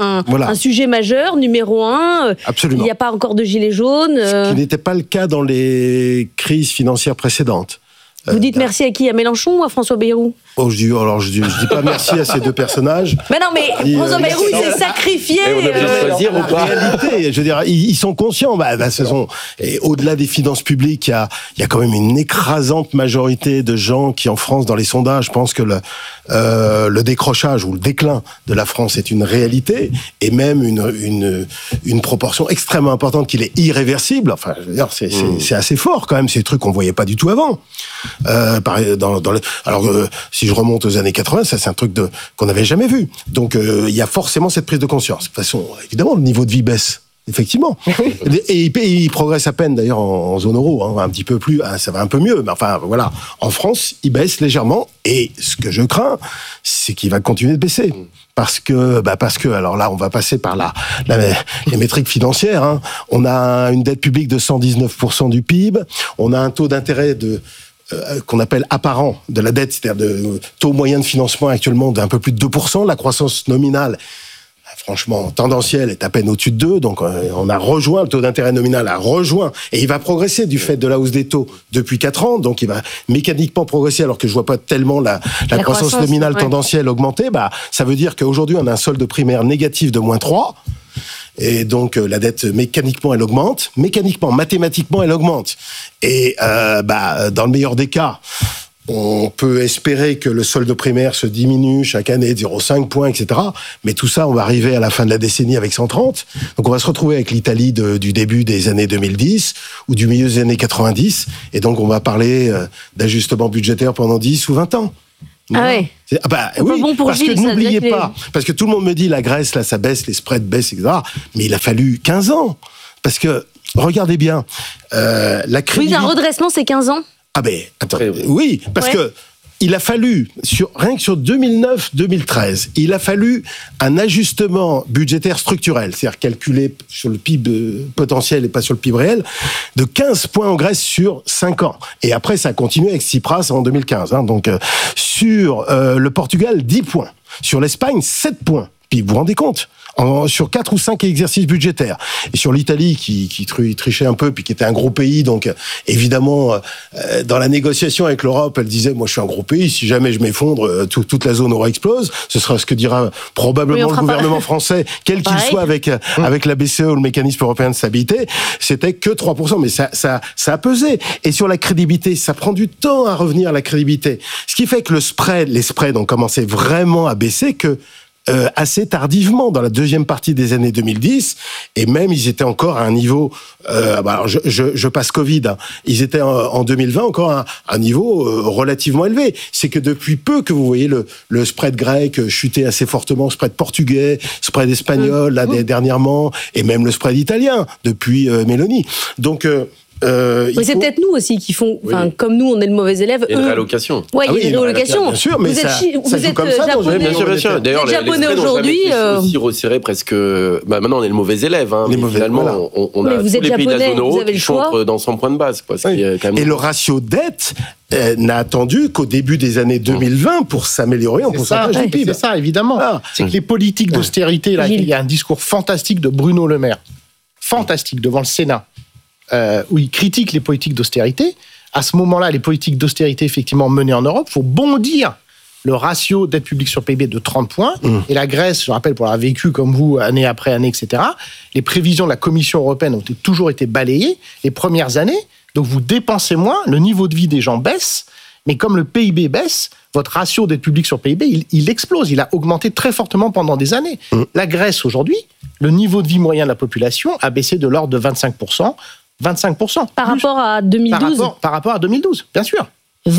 un sujet majeur, numéro 1. Absolument. Il n'y a pas encore de gilets jaunes. Ce qui n'était pas le cas dans les crises financières précédentes. Vous dites merci à qui? À Mélenchon ou à François Bayrou? Je dis pas merci à ces deux personnages. Mais non, mais François Bayrou, il s'est sacrifié. On a besoin de choisir ou pas. En réalité, je veux dire, ils sont conscients. Et au-delà des finances publiques, il y a quand même une écrasante majorité de gens qui, en France, dans les sondages, pensent que le décrochage ou le déclin de la France est une réalité, et même une proportion extrêmement importante qu'il est irréversible. Enfin, je veux dire, c'est assez fort quand même. C'est des trucs qu'on voyait pas du tout avant. Si je remonte aux années 80, ça c'est un truc qu'on n'avait jamais vu. Donc il y a forcément cette prise de conscience. De toute façon, évidemment, le niveau de vie baisse. Effectivement. Et il progresse à peine d'ailleurs en zone euro, un petit peu plus, ça va un peu mieux. Mais enfin voilà, en France, il baisse légèrement. Et ce que je crains, c'est qu'il va continuer de baisser. Parce que, alors là, on va passer par les métriques financières. On a une dette publique de 119% du PIB. On a un taux d'intérêt qu'on appelle apparent de la dette, c'est-à-dire de taux moyen de financement actuellement d'un peu plus de 2%. La croissance nominale, franchement tendanciel est à peine au-dessus de 2, donc on a rejoint, le taux d'intérêt nominal a rejoint, et il va progresser du fait de la hausse des taux depuis 4 ans, donc il va mécaniquement progresser, alors que je vois pas tellement la croissance nominale tendancielle augmenter. Ça veut dire qu'aujourd'hui on a un solde primaire négatif de -3, et donc la dette mécaniquement elle augmente, mathématiquement elle augmente, et dans le meilleur des cas, on peut espérer que le solde primaire se diminue chaque année de 0,5 points, etc. Mais tout ça, on va arriver à la fin de la décennie avec 130. Donc on va se retrouver avec l'Italie du début des années 2010 ou du milieu des années 90. Et donc on va parler d'ajustement budgétaire pendant 10 ou 20 ans. Ah ouais. Oui, bon pour parce Gilles, que n'oubliez pas, parce que tout le monde me dit la Grèce, là, ça baisse, les spreads baissent, etc. Mais il a fallu 15 ans. Parce que, regardez bien, la crédibilité... Oui, un redressement, c'est 15 ans. Oui, parce que il a fallu, rien que sur 2009-2013, il a fallu un ajustement budgétaire structurel, c'est-à-dire calculé sur le PIB potentiel et pas sur le PIB réel, de 15 points en Grèce sur 5 ans. Et après, ça a continué avec Tsipras en 2015. Donc, sur le Portugal, 10 points. Sur l'Espagne, 7 points. Puis vous vous rendez compte, sur 4 ou 5 exercices budgétaires. Et sur l'Italie, qui trichait un peu, puis qui était un gros pays, donc évidemment, dans la négociation avec l'Europe, elle disait, moi je suis un gros pays, si jamais je m'effondre, toute la zone euro explose. Ce sera ce que dira probablement le gouvernement français, quel qu'il soit, avec la BCE ou le mécanisme européen de stabilité. C'était que 3%, mais ça a pesé. Et sur la crédibilité, ça prend du temps à revenir à la crédibilité. Ce qui fait que les spreads ont commencé vraiment à baisser assez tardivement dans la deuxième partie des années 2010, et même ils étaient encore à un niveau, alors je passe Covid, ils étaient en 2020 encore à un niveau relativement élevé. C'est que depuis peu que vous voyez le spread grec chuter assez fortement, spread portugais, spread espagnol là dernièrement, et même le spread italien depuis Meloni. Donc c'est peut-être nous aussi qui font, comme nous, on est le mauvais élève. Et une réallocation. Ouais, il y a une réallocation. Bien sûr, mais vous êtes comme ça, japonais. Bien sûr. D'ailleurs, les japonais aujourd'hui. Aussi resserré presque. Maintenant, on est le mauvais élève. Finalement, voilà. on a tous les pays de la zone euro qui sont dans 100 points de base. Et le ratio dette n'a attendu qu'au début des années 2020 pour s'améliorer en pourcentage du PIB. C'est ça, évidemment. C'est que les politiques d'austérité, là, il y a un discours fantastique de Bruno Le Maire. Fantastique, devant le Sénat. Où il critique les politiques d'austérité. À ce moment-là, les politiques d'austérité effectivement menées en Europe, il faut bondir le ratio dette publique sur PIB de 30 points. Et la Grèce, je rappelle, pour l'avoir vécu comme vous, année après année, etc., les prévisions de la Commission européenne ont toujours été balayées les premières années. Donc vous dépensez moins, le niveau de vie des gens baisse, mais comme le PIB baisse, votre ratio dette publique sur PIB, il explose. Il a augmenté très fortement pendant des années. La Grèce, aujourd'hui, le niveau de vie moyen de la population a baissé de l'ordre de 25%. 25%. Par rapport à 2012 Par rapport à 2012, bien sûr.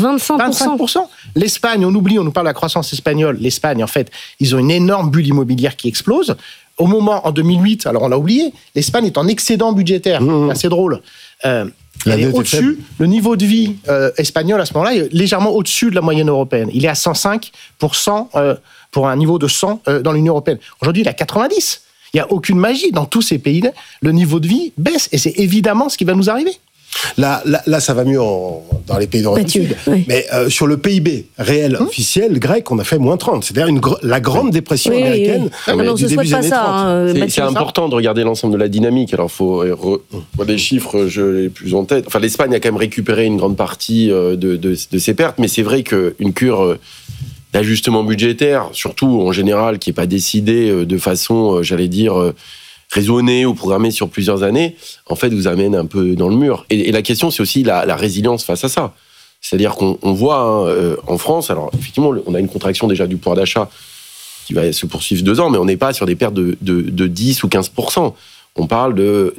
25%. L'Espagne, on oublie, on nous parle de la croissance espagnole. L'Espagne, en fait, ils ont une énorme bulle immobilière qui explose. Au moment, en 2008, alors on l'a oublié, l'Espagne est en excédent budgétaire. C'est assez drôle. Elle est au-dessus. Le niveau de vie espagnol, à ce moment-là, est légèrement au-dessus de la moyenne européenne. Il est à 105% pour un niveau de 100 dans l'Union européenne. Aujourd'hui, il est à 90%. Il n'y a aucune magie. Dans tous ces pays-là, le niveau de vie baisse. Et c'est évidemment ce qui va nous arriver. Là, ça va mieux dans les pays d'Europe du Sud. Mais sur le PIB réel officiel grec, on a fait moins 30. C'est-à-dire la grande dépression américaine du début des années 30. C'est important de regarder l'ensemble de la dynamique. Alors, il faut les chiffres, je l'ai plus en tête. Enfin, l'Espagne a quand même récupéré une grande partie de ses pertes. Mais c'est vrai qu'une cure d'ajustement budgétaire, surtout en général, qui n'est pas décidée de façon, raisonnée ou programmée sur plusieurs années, en fait, vous amène un peu dans le mur. Et la question, c'est aussi la résilience face à ça. C'est-à-dire qu'on voit en France, alors effectivement, on a une contraction déjà du pouvoir d'achat qui va se poursuivre 2 ans, mais on n'est pas sur des pertes de 10 ou 15%. On parle de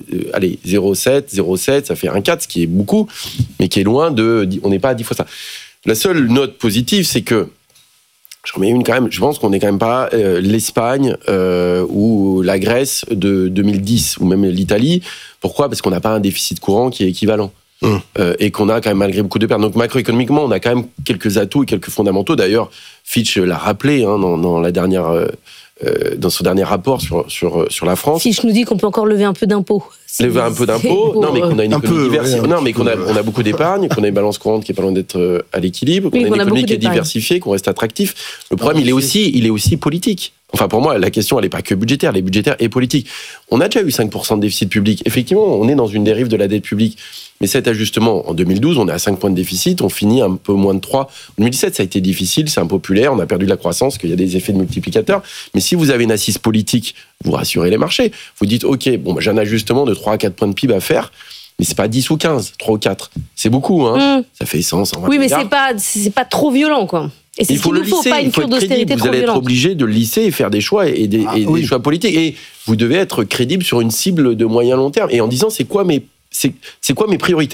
0,7, ça fait 1,4, ce qui est beaucoup, mais qui est loin on n'est pas à 10 fois ça. La seule note positive, c'est que je remets une quand même. Je pense qu'on n'est quand même pas l'Espagne ou la Grèce de 2010 ou même l'Italie. Pourquoi ? Parce qu'on n'a pas un déficit courant qui est équivalent et qu'on a quand même malgré beaucoup de pertes. Donc macroéconomiquement, on a quand même quelques atouts et quelques fondamentaux. D'ailleurs, Fitch l'a rappelé dans son dernier rapport sur la France. Fitch nous dit qu'on peut encore lever un peu d'impôts. lever un peu d'impôts, non mais qu'on a une économie diversifiée, non mais qu'on a beaucoup d'épargne, qu'on a une balance courante qui est pas loin d'être à l'équilibre, qu'on a une économie qui est diversifiée, qu'on reste attractif. Le problème, il est aussi politique. Enfin, pour moi, la question, elle n'est pas que budgétaire, elle est budgétaire et politique. On a déjà eu 5% de déficit public. Effectivement, on est dans une dérive de la dette publique. Mais cet ajustement, en 2012, on est à 5 points de déficit, on finit un peu moins de 3. En 2017, ça a été difficile, c'est impopulaire, on a perdu de la croissance, qu'il y a des effets de multiplicateurs. Mais si vous avez une assise politique, vous rassurez les marchés. Vous dites, OK, j'ai un ajustement de 3 à 4 points de PIB à faire. Mais c'est pas 10 ou 15, 3 ou 4. C'est beaucoup, hein. Ça fait 100, 120 Oui, mais milliards. c'est pas trop violent, quoi. Et c'est il faut le lisser, pas une cure d'austérité trop violente. Vous allez être obligé de le lisser et faire des choix et des choix politiques. Et vous devez être crédible sur une cible de moyen long terme. Et en disant, c'est quoi mes priorités ?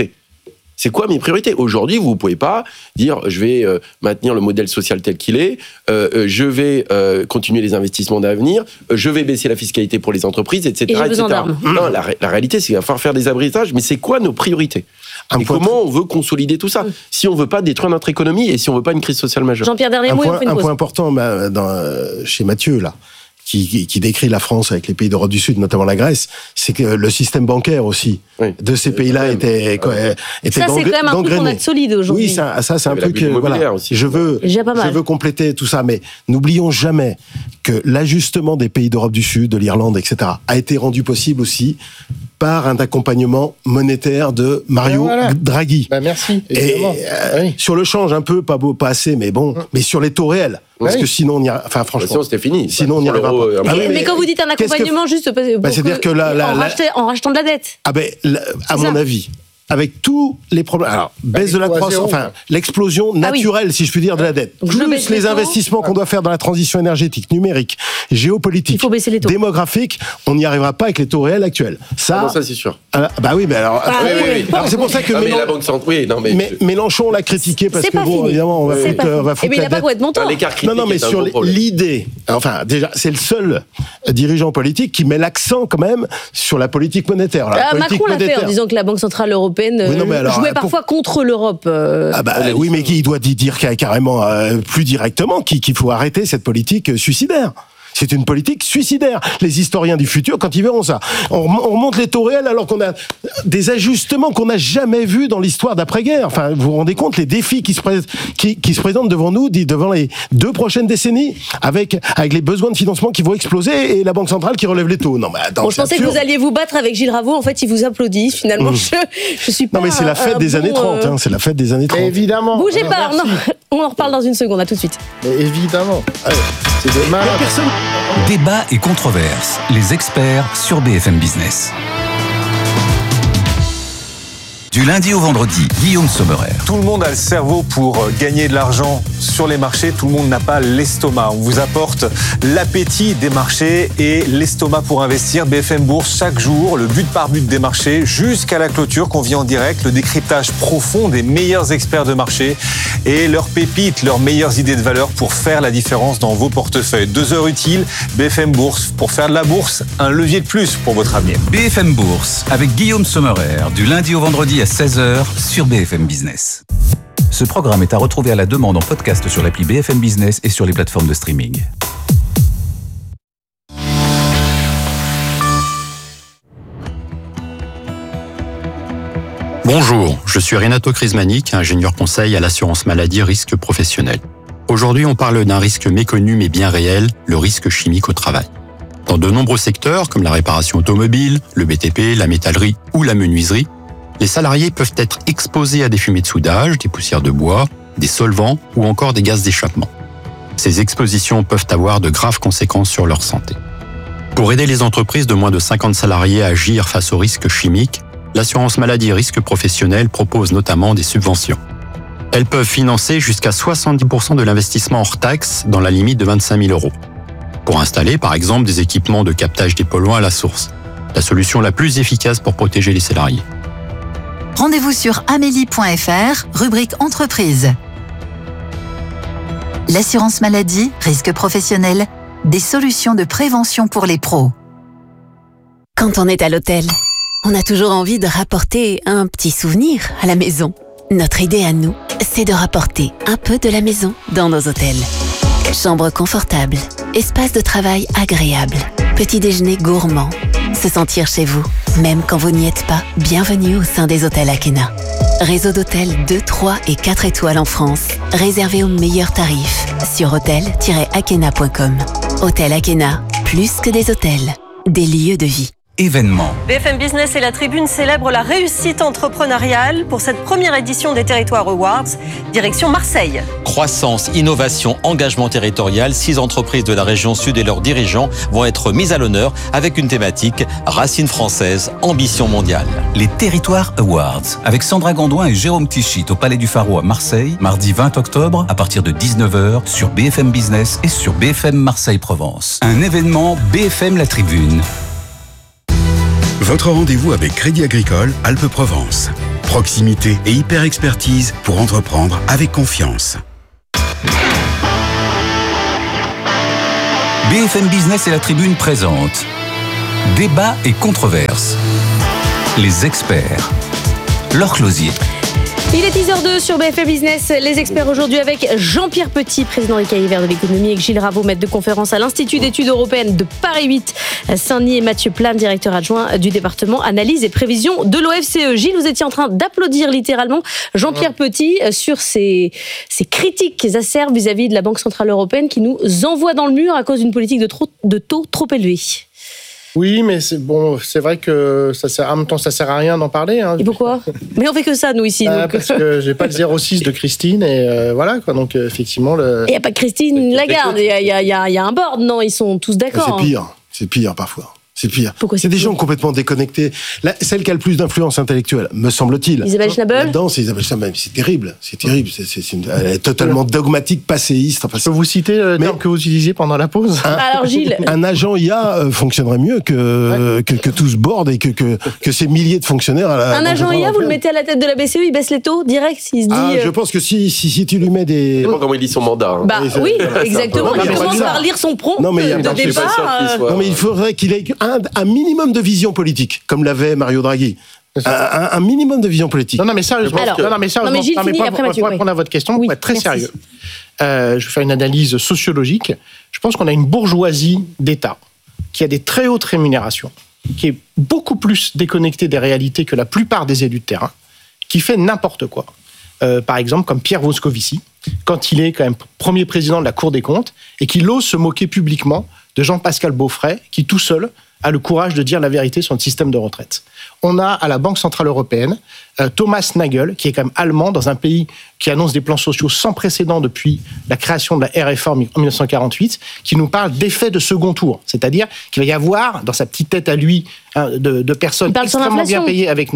C'est quoi mes priorités ? Aujourd'hui, vous ne pouvez pas dire je vais maintenir le modèle social tel qu'il est, je vais continuer les investissements d'avenir, je vais baisser la fiscalité pour les entreprises, etc. Et j'ai besoin d'armes. Non, la réalité, c'est qu'il va falloir faire des abritages, mais c'est quoi nos priorités ? Et comment on veut consolider tout ça ? Si on ne veut pas détruire notre économie et si on ne veut pas une crise sociale majeure. Jean-Pierre, dernier mot, on fait une pause. Un point important chez Mathieu, là, qui décrit la France avec les pays d'Europe du Sud, notamment la Grèce, c'est que le système bancaire aussi de ces pays-là était ça, c'est quand même un truc qu'on a de solide aujourd'hui. Oui, ça c'est un truc. Voilà. Je veux compléter tout ça, mais n'oublions jamais que l'ajustement des pays d'Europe du Sud, de l'Irlande, etc., a été rendu possible aussi par un accompagnement monétaire de Mario Draghi. Merci. Et sur le change, un peu, pas assez, mais bon, mais sur les taux réels. Parce que sinon, on y enfin, franchement. Sinon, c'était fini. Sinon, on n'y arrivera pas. Mais quand vous dites un accompagnement, juste c'est-à-dire que en rachetant de la dette. À mon avis, avec tous les problèmes, alors baisse de la croissance, enfin l'explosion naturelle, si je puis dire, de la dette, plus les investissements qu'on doit faire dans la transition énergétique, numérique, géopolitique, démographique, on n'y arrivera pas avec les taux réels actuels. Ça, ça c'est sûr. Oui, mais alors, alors c'est pour ça que la Banque centrale, Mélenchon l'a critiqué parce que bon, évidemment, on va foutre mais il n'a pas complètement tort. Non, mais sur l'idée, enfin déjà, c'est le seul dirigeant politique qui met l'accent quand même sur la politique monétaire. Macron l'a fait en disant que la Banque centrale européenne jouait parfois contre l'Europe. Oui, mais il doit dire carrément plus directement qu'il faut arrêter cette politique suicidaire. C'est une politique suicidaire. Les historiens du futur, quand ils verront ça, on remonte les taux réels alors qu'on a des ajustements qu'on n'a jamais vus dans l'histoire d'après-guerre. Enfin, vous vous rendez compte les défis qui se présentent devant nous, devant les 2 prochaines décennies, avec les besoins de financement qui vont exploser et la Banque centrale qui relève les taux. Non, mais attends, je pensais que vous alliez vous battre avec Gilles Ravaud. En fait, il vous applaudit. Finalement, je suis pas. Non, mais c'est la fête des années 30. C'est la fête des années 30. Évidemment. Bougez pas. Non, on en reparle dans une seconde. À tout de suite. Mais évidemment. C'est demain. Débat et controverse. Les experts sur BFM Business. Du lundi au vendredi, Guillaume Sommerer. Tout le monde a le cerveau pour gagner de l'argent sur les marchés. Tout le monde n'a pas l'estomac. On vous apporte l'appétit des marchés et l'estomac pour investir. BFM Bourse, chaque jour, le but par but des marchés jusqu'à la clôture qu'on vit en direct. Le décryptage profond des meilleurs experts de marché et leurs pépites, leurs meilleures idées de valeur pour faire la différence dans vos portefeuilles. 2 heures utiles, BFM Bourse. Pour faire de la bourse, un levier de plus pour votre avenir. BFM Bourse, avec Guillaume Sommerer, du lundi au vendredi à 16h sur BFM Business. Ce programme est à retrouver à la demande en podcast sur l'appli BFM Business et sur les plateformes de streaming. Bonjour, je suis Renato Crismanic, ingénieur conseil à l'assurance maladie risque professionnel. Aujourd'hui, on parle d'un risque méconnu mais bien réel, le risque chimique au travail. Dans de nombreux secteurs, comme la réparation automobile, le BTP, la métallerie ou la menuiserie, les salariés peuvent être exposés à des fumées de soudage, des poussières de bois, des solvants ou encore des gaz d'échappement. Ces expositions peuvent avoir de graves conséquences sur leur santé. Pour aider les entreprises de moins de 50 salariés à agir face aux risques chimiques, l'assurance maladie risque professionnel propose notamment des subventions. Elles peuvent financer jusqu'à 70% de l'investissement hors taxe dans la limite de 25 000 €. Pour installer, par exemple, des équipements de captage des polluants à la source. La solution la plus efficace pour protéger les salariés. Rendez-vous sur amélie.fr, rubrique entreprise. L'assurance maladie, risque professionnel, des solutions de prévention pour les pros. Quand on est à l'hôtel, on a toujours envie de rapporter un petit souvenir à la maison. Notre idée à nous, c'est de rapporter un peu de la maison dans nos hôtels. Chambre confortable, espace de travail agréable, petit déjeuner gourmand, se sentir chez vous, même quand vous n'y êtes pas. Bienvenue au sein des hôtels Akena. Réseau d'hôtels 2, 3 et 4 étoiles en France, réservé aux meilleurs tarifs sur hôtel-akena.com. Hôtel Akena, plus que des hôtels, des lieux de vie. Événements. BFM Business et la Tribune célèbrent la réussite entrepreneuriale pour cette première édition des Territoires Awards, direction Marseille. Croissance, innovation, engagement territorial, 6 entreprises de la région sud et leurs dirigeants vont être mises à l'honneur avec une thématique racines françaises, ambition mondiale. Les Territoires Awards, avec Sandra Gondouin et Jérôme Tichit au Palais du Pharo à Marseille, mardi 20 octobre à partir de 19h sur BFM Business et sur BFM Marseille-Provence. Un événement BFM La Tribune. Votre rendez-vous avec Crédit Agricole Alpes-Provence. Proximité et hyper-expertise pour entreprendre avec confiance. BFM Business et la Tribune présentent Débat et controverses. Les experts. Laure Closier. Il est 10h02 sur BFM Business. Les experts aujourd'hui avec Jean-Pierre Petit, président des Cahiers Verts de l'économie, et Gilles Raveau, maître de conférence à l'Institut d'études européennes de Paris 8, Saint-Denis, et Mathieu Plane, directeur adjoint du département analyse et prévision de l'OFCE. Gilles, vous étiez en train d'applaudir littéralement Jean-Pierre Petit sur ces critiques acerbes vis-à-vis de la Banque Centrale Européenne qui nous envoie dans le mur à cause d'une politique de taux trop élevés. Oui, mais c'est vrai que en même temps, ça sert à rien d'en parler. Hein. Et pourquoi ? Mais on fait que ça, nous, ici. Parce que j'ai pas le 06 de Christine, et voilà, quoi. Donc, effectivement... Il n'y a pas que Christine Lagarde, il y a un board, non ? Ils sont tous d'accord. C'est pire, parfois. C'est pire. Pourquoi c'est des gens complètement déconnectés. Celle qui a le plus d'influence intellectuelle, me semble-t-il. Isabelle Schnabel ? Là-dedans, c'est Isabelle Schnabel. C'est terrible. Elle est totalement dogmatique, passéiste. Enfin, je peux vous citer le terme que vous utilisiez pendant la pause ? Alors, Gilles. Un agent IA fonctionnerait mieux que tout ce board et que ces milliers de fonctionnaires. Un agent IA, vous le mettez à la tête de la BCE, il baisse les taux direct, il se dit. Je pense que si tu lui mets des. Je sais pas comment il lit son mandat. Bah oui, exactement. Il commence par lire son prompt de départ. Non, mais il faudrait qu'il ait un minimum de vision politique, comme l'avait Mario Draghi. Un minimum de vision politique. Non, mais sérieusement. Mais Gilles, pour répondre à votre question, pour être très sérieux, je vais faire une analyse sociologique. Je pense qu'on a une bourgeoisie d'État qui a des très hautes rémunérations, qui est beaucoup plus déconnectée des réalités que la plupart des élus de terrain, qui fait n'importe quoi. Par exemple, comme Pierre Moscovici, quand il est quand même premier président de la Cour des comptes et qu'il ose se moquer publiquement de Jean-Pascal Beaufret, qui tout seul a le courage de dire la vérité sur le système de retraite. On a à la Banque Centrale Européenne Thomas Nagel, qui est quand même allemand, dans un pays qui annonce des plans sociaux sans précédent depuis la création de la RFA en 1948, qui nous parle d'effet de second tour. C'est-à-dire qu'il va y avoir, dans sa petite tête à lui, de personnes extrêmement bien payées avec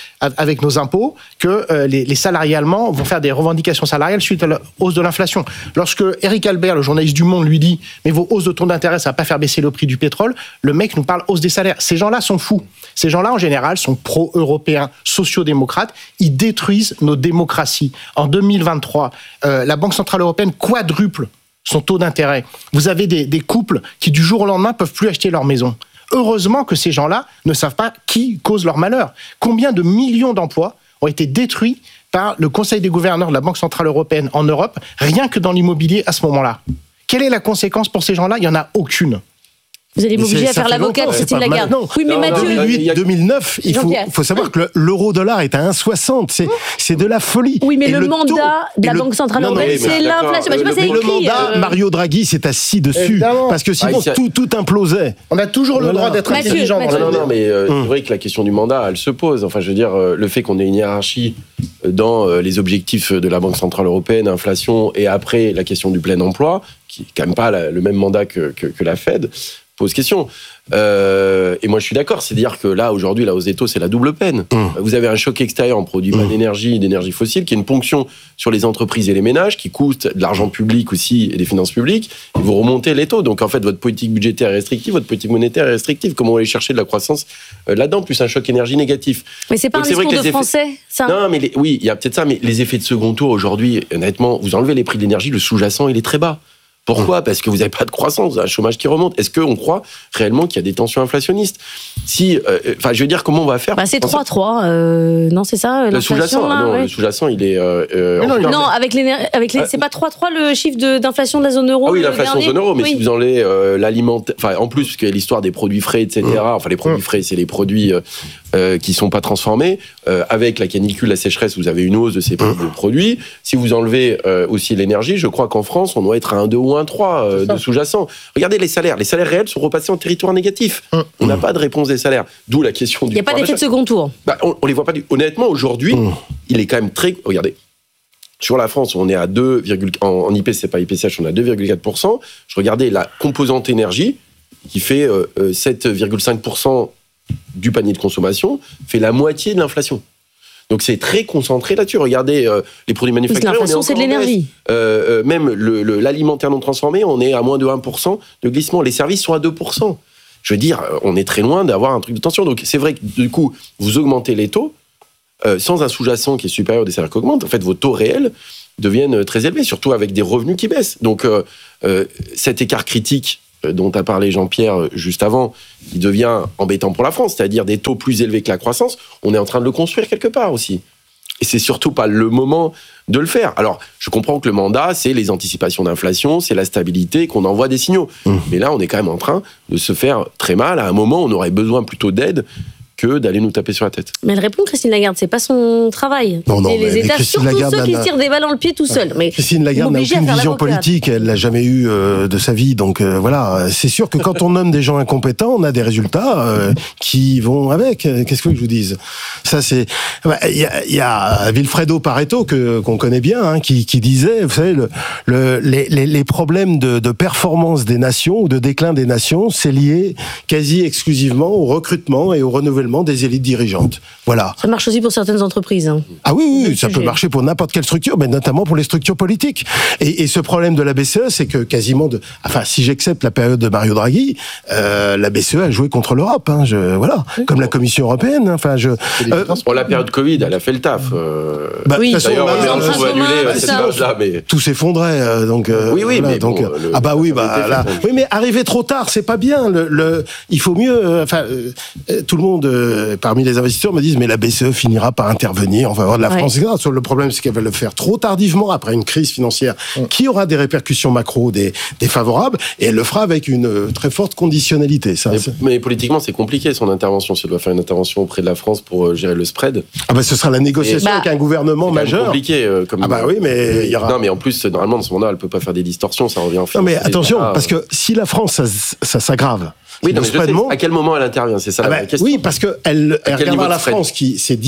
nos impôts, que les salariés allemands vont faire des revendications salariales suite à la hausse de l'inflation. Lorsque Eric Albert, le journaliste du Monde, lui dit « Mais vos hausses de taux d'intérêt, ça va pas faire baisser le prix du pétrole », le mec nous parle hausse des salaires. Ces gens-là sont fous. Ces gens-là, en général, sont pro-européens, sociodémocrates. Ils détruisent nos démocraties. En 2023, la Banque Centrale Européenne quadruple son taux d'intérêt. Vous avez des couples qui, du jour au lendemain, peuvent plus acheter leur maison. Heureusement que ces gens-là ne savent pas qui cause leur malheur. Combien de millions d'emplois ont été détruits par le Conseil des gouverneurs de la Banque Centrale Européenne en Europe, rien que dans l'immobilier à ce moment-là. Quelle est la conséquence pour ces gens-là ? Il n'y en a aucune. Vous allez m'obliger à faire l'avocat de Christine Lagarde. Oui, mais Mathieu... 2008-2009, il faut savoir que l'euro-dollar est à 1,60. C'est de la folie. Oui, mais le mandat de la Banque Centrale Européenne, c'est l'inflation. Le mandat, Mario Draghi s'est assis dessus. Évidemment. Parce que sinon, tout implosait. On a toujours le droit d'être intelligent. Non, mais c'est vrai que la question du mandat, elle se pose. Enfin, je veux dire, le fait qu'on ait une hiérarchie dans les objectifs de la Banque Centrale Européenne, inflation, et après la question du plein emploi, qui n'est quand même pas le même mandat que la Fed, pose question. Et moi, je suis d'accord. C'est-à-dire que là, aujourd'hui, la hausse des taux, c'est la double peine. Vous avez un choc extérieur en produit d'énergie fossile, qui est une ponction sur les entreprises et les ménages, qui coûte de l'argent public aussi et des finances publiques, et vous remontez les taux. Donc, en fait, votre politique budgétaire est restrictive, votre politique monétaire est restrictive. Comment on va aller chercher de la croissance là-dedans, plus un choc énergie négatif. Mais c'est pas un discours de français, ça. Non, mais oui, il y a peut-être ça, mais les effets de second tour, aujourd'hui, honnêtement, vous enlevez les prix de l'énergie, le sous-jacent, il est très bas. Pourquoi ? Parce que vous n'avez pas de croissance, vous avez un chômage qui remonte. Est-ce qu'on croit réellement qu'il y a des tensions inflationnistes ? Si, je veux dire, comment on va faire ? C'est 3,3. Non, c'est ça, le sous-jacent, le sous-jacent, il est... non, avec c'est pas 3,3 le chiffre d'inflation de la zone euro. Ah oui, l'inflation zone euro, mais si vous enlevez l'alimentaire... Enfin, en plus, parce qu'il y a l'histoire des produits frais, etc. Enfin, les produits frais, c'est les produits qui sont pas transformés. Avec la canicule, la sécheresse, vous avez une hausse de ces prix de produits. Si vous enlevez aussi l'énergie, je crois qu'en France, on doit être à 1,2 ou 1,3 de sous-jacent. Regardez les salaires. Les salaires réels sont repassés en territoire négatif. On n'a pas de réponse des salaires. D'où la question du... Il n'y a pas d'effet de second tour. On les voit pas. Honnêtement, aujourd'hui, il est quand même très... Regardez. Sur la France, on est à 2, en IP, c'est pas IPCH, on est à 2,4%. Je regardais la composante énergie, qui fait 7,5% du panier de consommation, fait la moitié de l'inflation. Donc c'est très concentré là-dessus. Regardez les produits manufacturés. L'inflation, c'est de l'énergie. Même l'alimentaire non transformé, on est à moins de 1% de glissement. Les services sont à 2%. Je veux dire, on est très loin d'avoir un truc de tension. Donc c'est vrai que du coup, vous augmentez les taux, sans un sous-jacent qui est supérieur des salaires qui augmentent, en fait, vos taux réels deviennent très élevés, surtout avec des revenus qui baissent. Donc cet écart critique dont a parlé Jean-Pierre juste avant, qui devient embêtant pour la France, c'est-à-dire des taux plus élevés que la croissance, on est en train de le construire quelque part aussi. Et c'est surtout pas le moment de le faire. Alors, je comprends que le mandat, c'est les anticipations d'inflation, c'est la stabilité, qu'on envoie des signaux. Mais là, on est quand même en train de se faire très mal. À un moment, on aurait besoin plutôt d'aide que d'aller nous taper sur la tête. Mais elle répond, Christine Lagarde, c'est pas son travail. Non, les États, surtout ceux qui se tirent des balles dans le pied tout seuls. Mais Christine Lagarde n'a aucune vision politique, elle l'a jamais eu de sa vie. Donc voilà, c'est sûr que quand on nomme des gens incompétents, on a des résultats qui vont avec. Qu'est-ce que je vous dise ? Ça, c'est... Il y a Vilfredo Pareto, qu'on connaît bien, qui disait, vous savez, les problèmes de performance des nations ou de déclin des nations, c'est lié quasi exclusivement au recrutement et au renouvellement des élites dirigeantes. Voilà. Ça marche aussi pour certaines entreprises. Ah oui, ça peut marcher pour n'importe quelle structure, mais notamment pour les structures politiques. Et ce problème de la BCE, c'est que quasiment si j'accepte la période de Mario Draghi, la BCE a joué contre l'Europe. Voilà. Comme la Commission européenne. Pour la période Covid, elle a fait le taf. Oui. D'ailleurs, on va annuler cette page-là, mais tout s'effondrait. Oui, mais bon, oui, mais arriver trop tard, c'est pas bien. Il faut mieux. Tout le monde parmi les investisseurs me disent mais la BCE finira par intervenir, on va avoir de la France, etc. Le problème, c'est qu'elle va le faire trop tardivement après une crise financière qui aura des répercussions macro défavorables, et elle le fera avec une très forte conditionnalité. Mais politiquement, c'est compliqué son intervention. Si elle doit faire une intervention auprès de la France pour gérer le spread. Ce sera la négociation avec un gouvernement majeur. C'est compliqué. Oui, mais il y aura... Non, mais en plus, normalement, dans ce moment-là, elle peut pas faire des distorsions, ça revient en fait. Non, mais attention, parce que si la France, ça s'aggrave. Oui, non, mais à quel moment elle intervient, c'est ça la question. Oui, parce qu'elle regardera la France, qui c'est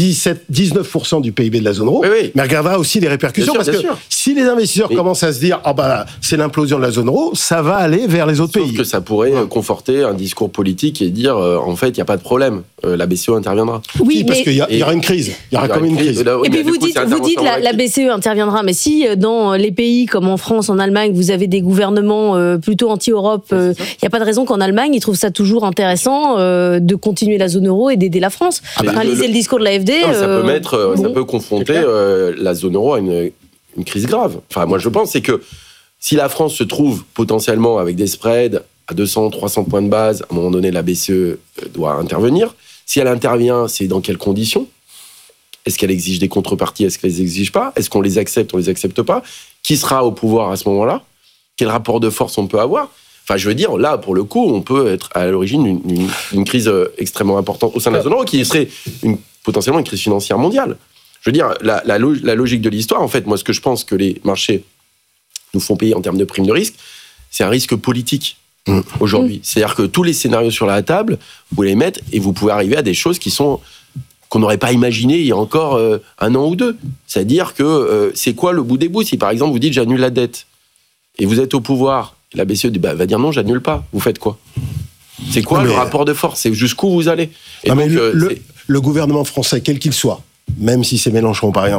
19% du PIB de la zone euro, mais elle regardera aussi les répercussions, parce que si les investisseurs commencent à se dire c'est l'implosion de la zone euro, ça va aller vers les autres pays. Sauf que ça pourrait conforter un discours politique et dire en fait, il n'y a pas de problème, la BCE interviendra. Oui, parce qu'il y aura une crise. Il y aura comme une crise. Et puis vous dites la BCE interviendra, mais si dans les pays comme en France, en Allemagne, vous avez des gouvernements plutôt anti-Europe, il n'y a pas de raison qu'en Allemagne, ils trouvent ça toujours intéressant de continuer la zone euro et d'aider la France. Lisez le discours de l'AFD. Ça peut confronter la zone euro à une crise grave. Enfin, moi, je pense que si la France se trouve potentiellement avec des spreads à 200, 300 points de base, à un moment donné, la BCE doit intervenir. Si elle intervient, c'est dans quelles conditions ? Est-ce qu'elle exige des contreparties ? Est-ce qu'elle les exige pas ? Est-ce qu'on les accepte ? On les accepte pas ? Qui sera au pouvoir à ce moment-là ? Quel rapport de force on peut avoir ? Enfin, je veux dire, là, pour le coup, on peut être à l'origine d'une crise extrêmement importante au sein de la zone euro, qui serait potentiellement une crise financière mondiale. Je veux dire, la logique de l'histoire, en fait, moi, ce que je pense que les marchés nous font payer en termes de prime de risque, c'est un risque politique aujourd'hui. C'est-à-dire que tous les scénarios sur la table, vous les mettez et vous pouvez arriver à des choses qu'on n'aurait pas imaginées il y a encore un an ou deux. C'est-à-dire que c'est quoi le bout des bouts ? Si, par exemple, vous dites « j'annule la dette » et vous êtes au pouvoir, la BCE va dire non, j'annule pas. Vous faites quoi ? C'est quoi le rapport de force ? C'est jusqu'où vous allez ? Le gouvernement français, quel qu'il soit, même si c'est Mélenchon par exemple,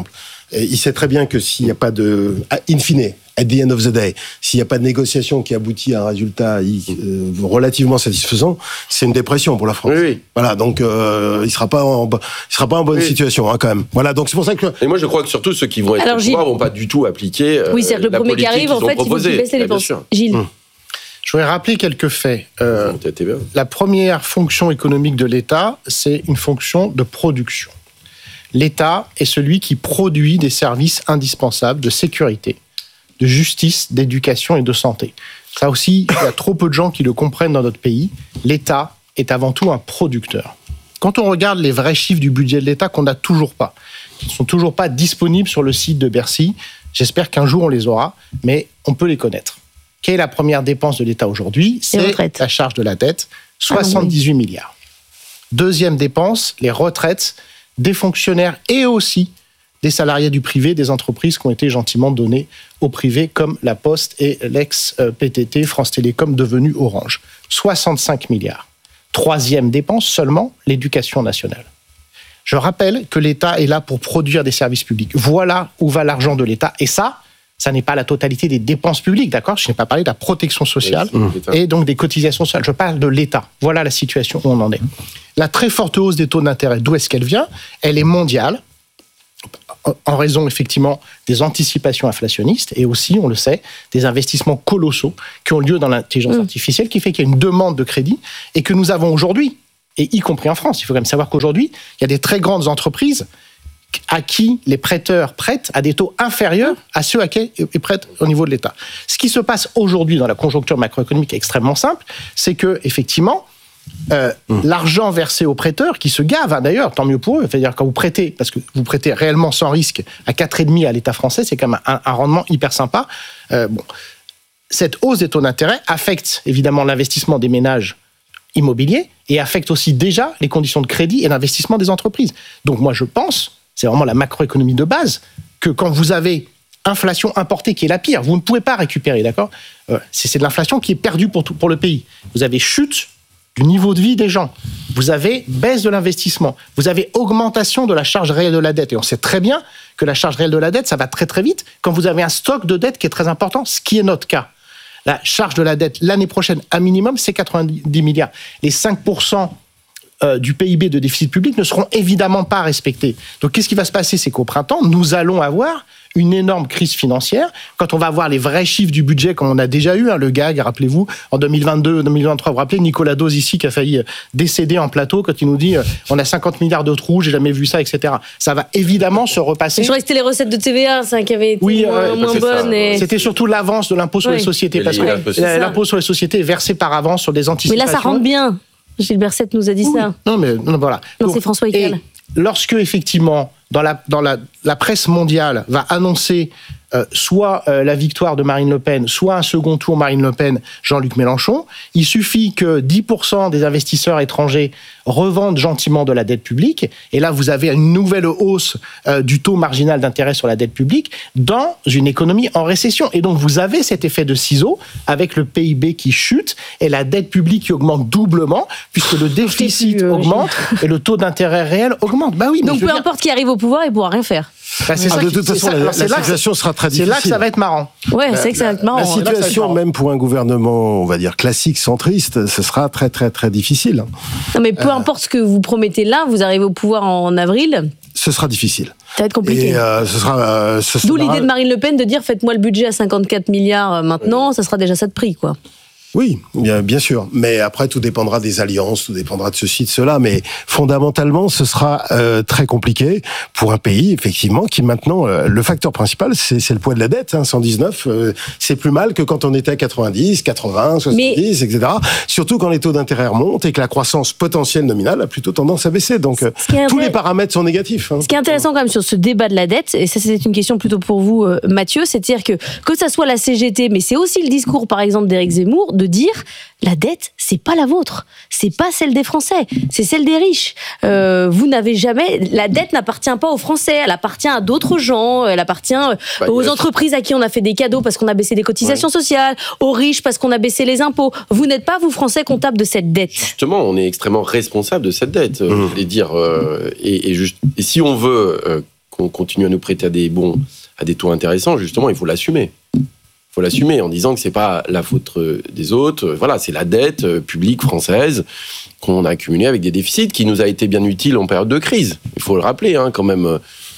Et il sait très bien que s'il n'y a pas de... In fine, at the end of the day, s'il n'y a pas de négociation qui aboutit à un résultat relativement satisfaisant, c'est une dépression pour la France. Oui. Voilà, donc il ne sera pas en bonne situation quand même. Voilà, donc c'est pour ça que... Et moi je crois que surtout ceux qui vont être au pouvoir vont pas du tout appliquer oui, c'est-à-dire que le premier qui arrive, en fait, il faut qu'il baisse les dépenses. Gilles. Je voudrais rappeler quelques faits. La première fonction économique de l'État, c'est une fonction de production. L'État est celui qui produit des services indispensables de sécurité, de justice, d'éducation et de santé. Ça aussi, il y a trop peu de gens qui le comprennent dans notre pays. L'État est avant tout un producteur. Quand on regarde les vrais chiffres du budget de l'État qu'on n'a toujours pas, qui ne sont toujours pas disponibles sur le site de Bercy, j'espère qu'un jour on les aura, mais on peut les connaître. Quelle est la première dépense de l'État aujourd'hui ? C'est la charge de la dette, 78 milliards. Deuxième dépense, les retraites des fonctionnaires et aussi des salariés du privé, des entreprises qui ont été gentiment données au privé, comme la Poste et l'ex-PTT, France Télécom, devenu Orange. 65 milliards. Troisième dépense, seulement l'éducation nationale. Je rappelle que l'État est là pour produire des services publics. Voilà où va l'argent de l'État. Et ça n'est pas la totalité des dépenses publiques, d'accord ? Je n'ai pas parlé de la protection sociale et donc des cotisations sociales. Je parle de l'État. Voilà la situation où on en est. La très forte hausse des taux d'intérêt, d'où est-ce qu'elle vient ? Elle est mondiale, en raison effectivement des anticipations inflationnistes et aussi, on le sait, des investissements colossaux qui ont lieu dans l'intelligence artificielle, qui fait qu'il y a une demande de crédit et que nous avons aujourd'hui, et y compris en France. Il faut quand même savoir qu'aujourd'hui, il y a des très grandes entreprises à qui les prêteurs prêtent à des taux inférieurs à ceux à qui ils prêtent au niveau de l'État. Ce qui se passe aujourd'hui dans la conjoncture macroéconomique est extrêmement simple, c'est que effectivement, l'argent versé aux prêteurs, qui se gavent, d'ailleurs, tant mieux pour eux, c'est-à-dire quand vous prêtez, parce que vous prêtez réellement sans risque à 4,5 à l'État français, c'est quand même un rendement hyper sympa. Cette hausse des taux d'intérêt affecte évidemment l'investissement des ménages immobiliers et affecte aussi déjà les conditions de crédit et d'investissement des entreprises. Donc moi je pense, c'est vraiment la macroéconomie de base, que quand vous avez inflation importée qui est la pire, vous ne pouvez pas récupérer, d'accord ? C'est de l'inflation qui est perdue pour le pays. Vous avez chute du niveau de vie des gens, vous avez baisse de l'investissement, vous avez augmentation de la charge réelle de la dette. Et on sait très bien que la charge réelle de la dette, ça va très très vite quand vous avez un stock de dette qui est très important, ce qui est notre cas. La charge de la dette l'année prochaine, à minimum, c'est 90 milliards. Les 5% du PIB de déficit public ne seront évidemment pas respectés. Donc qu'est-ce qui va se passer ? C'est qu'au printemps, nous allons avoir une énorme crise financière. Quand on va voir les vrais chiffres du budget, comme on a déjà eu, le gag, rappelez-vous, en 2022, 2023, vous vous rappelez Nicolas Dose ici qui a failli décéder en plateau quand il nous dit on a 50 milliards de trous, j'ai jamais vu ça, etc. Ça va évidemment se repasser. Je crois que c'était les recettes de TVA, ça, qui avaient été moins bonnes. Et... C'était surtout l'avance de l'impôt sur les sociétés, parce que l'impôt sur les sociétés est versé par avance sur des anticipations. Mais là, ça rentre bien. Gilles Berset nous a dit ça. Non, mais voilà. Non, c'est François Hickel. Lorsque, effectivement, dans la presse mondiale va annoncer soit la victoire de Marine Le Pen, soit un second tour Marine Le Pen, Jean-Luc Mélenchon, il suffit que 10% des investisseurs étrangers revendent gentiment de la dette publique, et là vous avez une nouvelle hausse du taux marginal d'intérêt sur la dette publique dans une économie en récession. Et donc vous avez cet effet de ciseau avec le PIB qui chute et la dette publique qui augmente doublement, puisque le déficit augmente et le taux d'intérêt réel augmente. Bah oui, donc peu importe qui arrive au pouvoir, il ne pourra rien faire. De toute façon, la situation sera très difficile. C'est là que ça va être marrant. Ouais, c'est vrai que ça va être marrant. La situation, même pour un gouvernement, on va dire classique, centriste, ce sera très très très difficile. Non, mais peu importe ce que vous promettez là, vous arrivez au pouvoir en avril. Ce sera difficile. Ça va être compliqué. Et d'où l'idée de Marine Le Pen de dire faites-moi le budget à 54 milliards maintenant, ça sera déjà ça de prix, quoi. Oui, bien sûr. Mais après, tout dépendra des alliances, tout dépendra de ceci, de cela. Mais fondamentalement, ce sera très compliqué pour un pays, effectivement, qui maintenant, le facteur principal, c'est le poids de la dette. 119, c'est plus mal que quand on était à 90, 80, 70, etc. Surtout quand les taux d'intérêt remontent et que la croissance potentielle nominale a plutôt tendance à baisser. Donc, tous les paramètres sont négatifs. Ce qui est intéressant quand même sur ce débat de la dette, et ça c'est une question plutôt pour vous, Mathieu, c'est-à-dire que ça soit la CGT, mais c'est aussi le discours, par exemple, d'Éric Zemmour, de dire la dette, c'est pas la vôtre, c'est pas celle des Français, c'est celle des riches. Vous n'avez jamais, la dette n'appartient pas aux Français, elle appartient à d'autres gens, elle appartient aux entreprises à qui on a fait des cadeaux parce qu'on a baissé les cotisations sociales, aux riches parce qu'on a baissé les impôts. Vous n'êtes pas, vous Français, comptables de cette dette. Justement, on est extrêmement responsable de cette dette, je voulais dire. Et si on veut qu'on continue à nous prêter à des taux intéressants, justement, il faut l'assumer. Il faut l'assumer en disant que c'est pas la faute des autres. Voilà, c'est la dette publique française qu'on a accumulée avec des déficits qui nous a été bien utile en période de crise. Il faut le rappeler, quand même.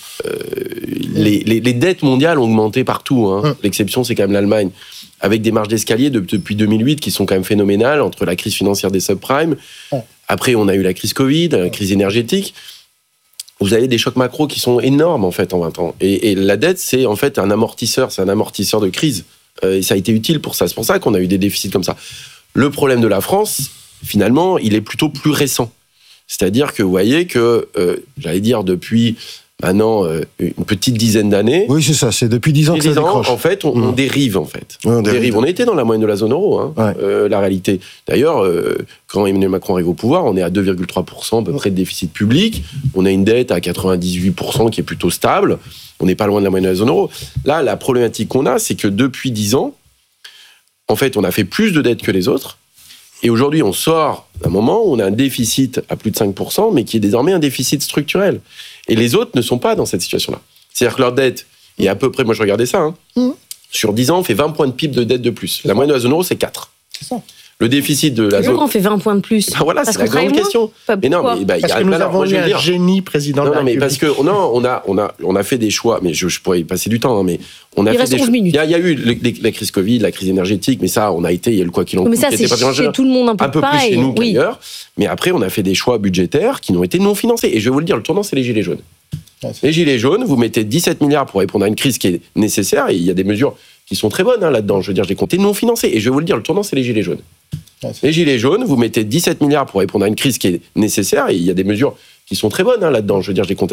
Les dettes mondiales ont augmenté partout. L'exception, c'est quand même l'Allemagne, avec des marges d'escalier depuis 2008 qui sont quand même phénoménales entre la crise financière des subprimes. Après, on a eu la crise Covid, la crise énergétique. Vous avez des chocs macro qui sont énormes en fait en 20 ans. Et la dette, c'est en fait un amortisseur de crise. Et ça a été utile pour ça. C'est pour ça qu'on a eu des déficits comme ça. Le problème de la France, finalement, il est plutôt plus récent. C'est-à-dire que vous voyez que, j'allais dire depuis maintenant une petite dizaine d'années. Oui, c'est ça, c'est depuis 10 ans que ça décroche. En fait, on dérive, en fait. Ouais, on dérive. On était dans la moyenne de la zone euro, la réalité. D'ailleurs, quand Emmanuel Macron arrive au pouvoir, on est à 2,3% à peu près de déficit public. On a une dette à 98% qui est plutôt stable. On n'est pas loin de la moyenne de la zone euro. Là, la problématique qu'on a, c'est que depuis 10 ans, en fait, on a fait plus de dettes que les autres. Et aujourd'hui, on sort d'un moment où on a un déficit à plus de 5%, mais qui est désormais un déficit structurel. Et les autres ne sont pas dans cette situation-là. C'est-à-dire que leur dette est à peu près, moi je regardais ça, sur 10 ans, on fait 20 points de PIB de dette de plus. La moyenne de la zone euro, c'est 4. C'est ça. Le déficit de la zone... Pourquoi on fait 20 points de plus? Voilà, c'est la grande question. Mais non, mais, parce que nous avons eu un génie président de la République. Parce que on a fait des choix, mais je pourrais y passer du temps, mais on a fait des choix. Il y a eu la crise Covid, la crise énergétique, mais ça, il y a le quoi qu'il en coûte. Mais ça, c'est chez tout le monde un peu pareil. Plus chez nous qu'ailleurs. Mais après, on a fait des choix budgétaires qui n'ont été non financés. Et je vais vous le dire, le tournant, c'est les gilets jaunes. Les gilets jaunes, vous mettez 17 milliards pour répondre à une crise qui est nécessaire, et il y a des mesures qui sont très bonnes là-dedans. Je veux dire, je les comptais non financées. Et je vais vous le dire, le tournant, c'est les gilets jaunes. Les gilets jaunes, vous mettez 17 milliards pour répondre à une crise qui est nécessaire, et il y a des mesures qui sont très bonnes là-dedans. Je veux dire, je les comptais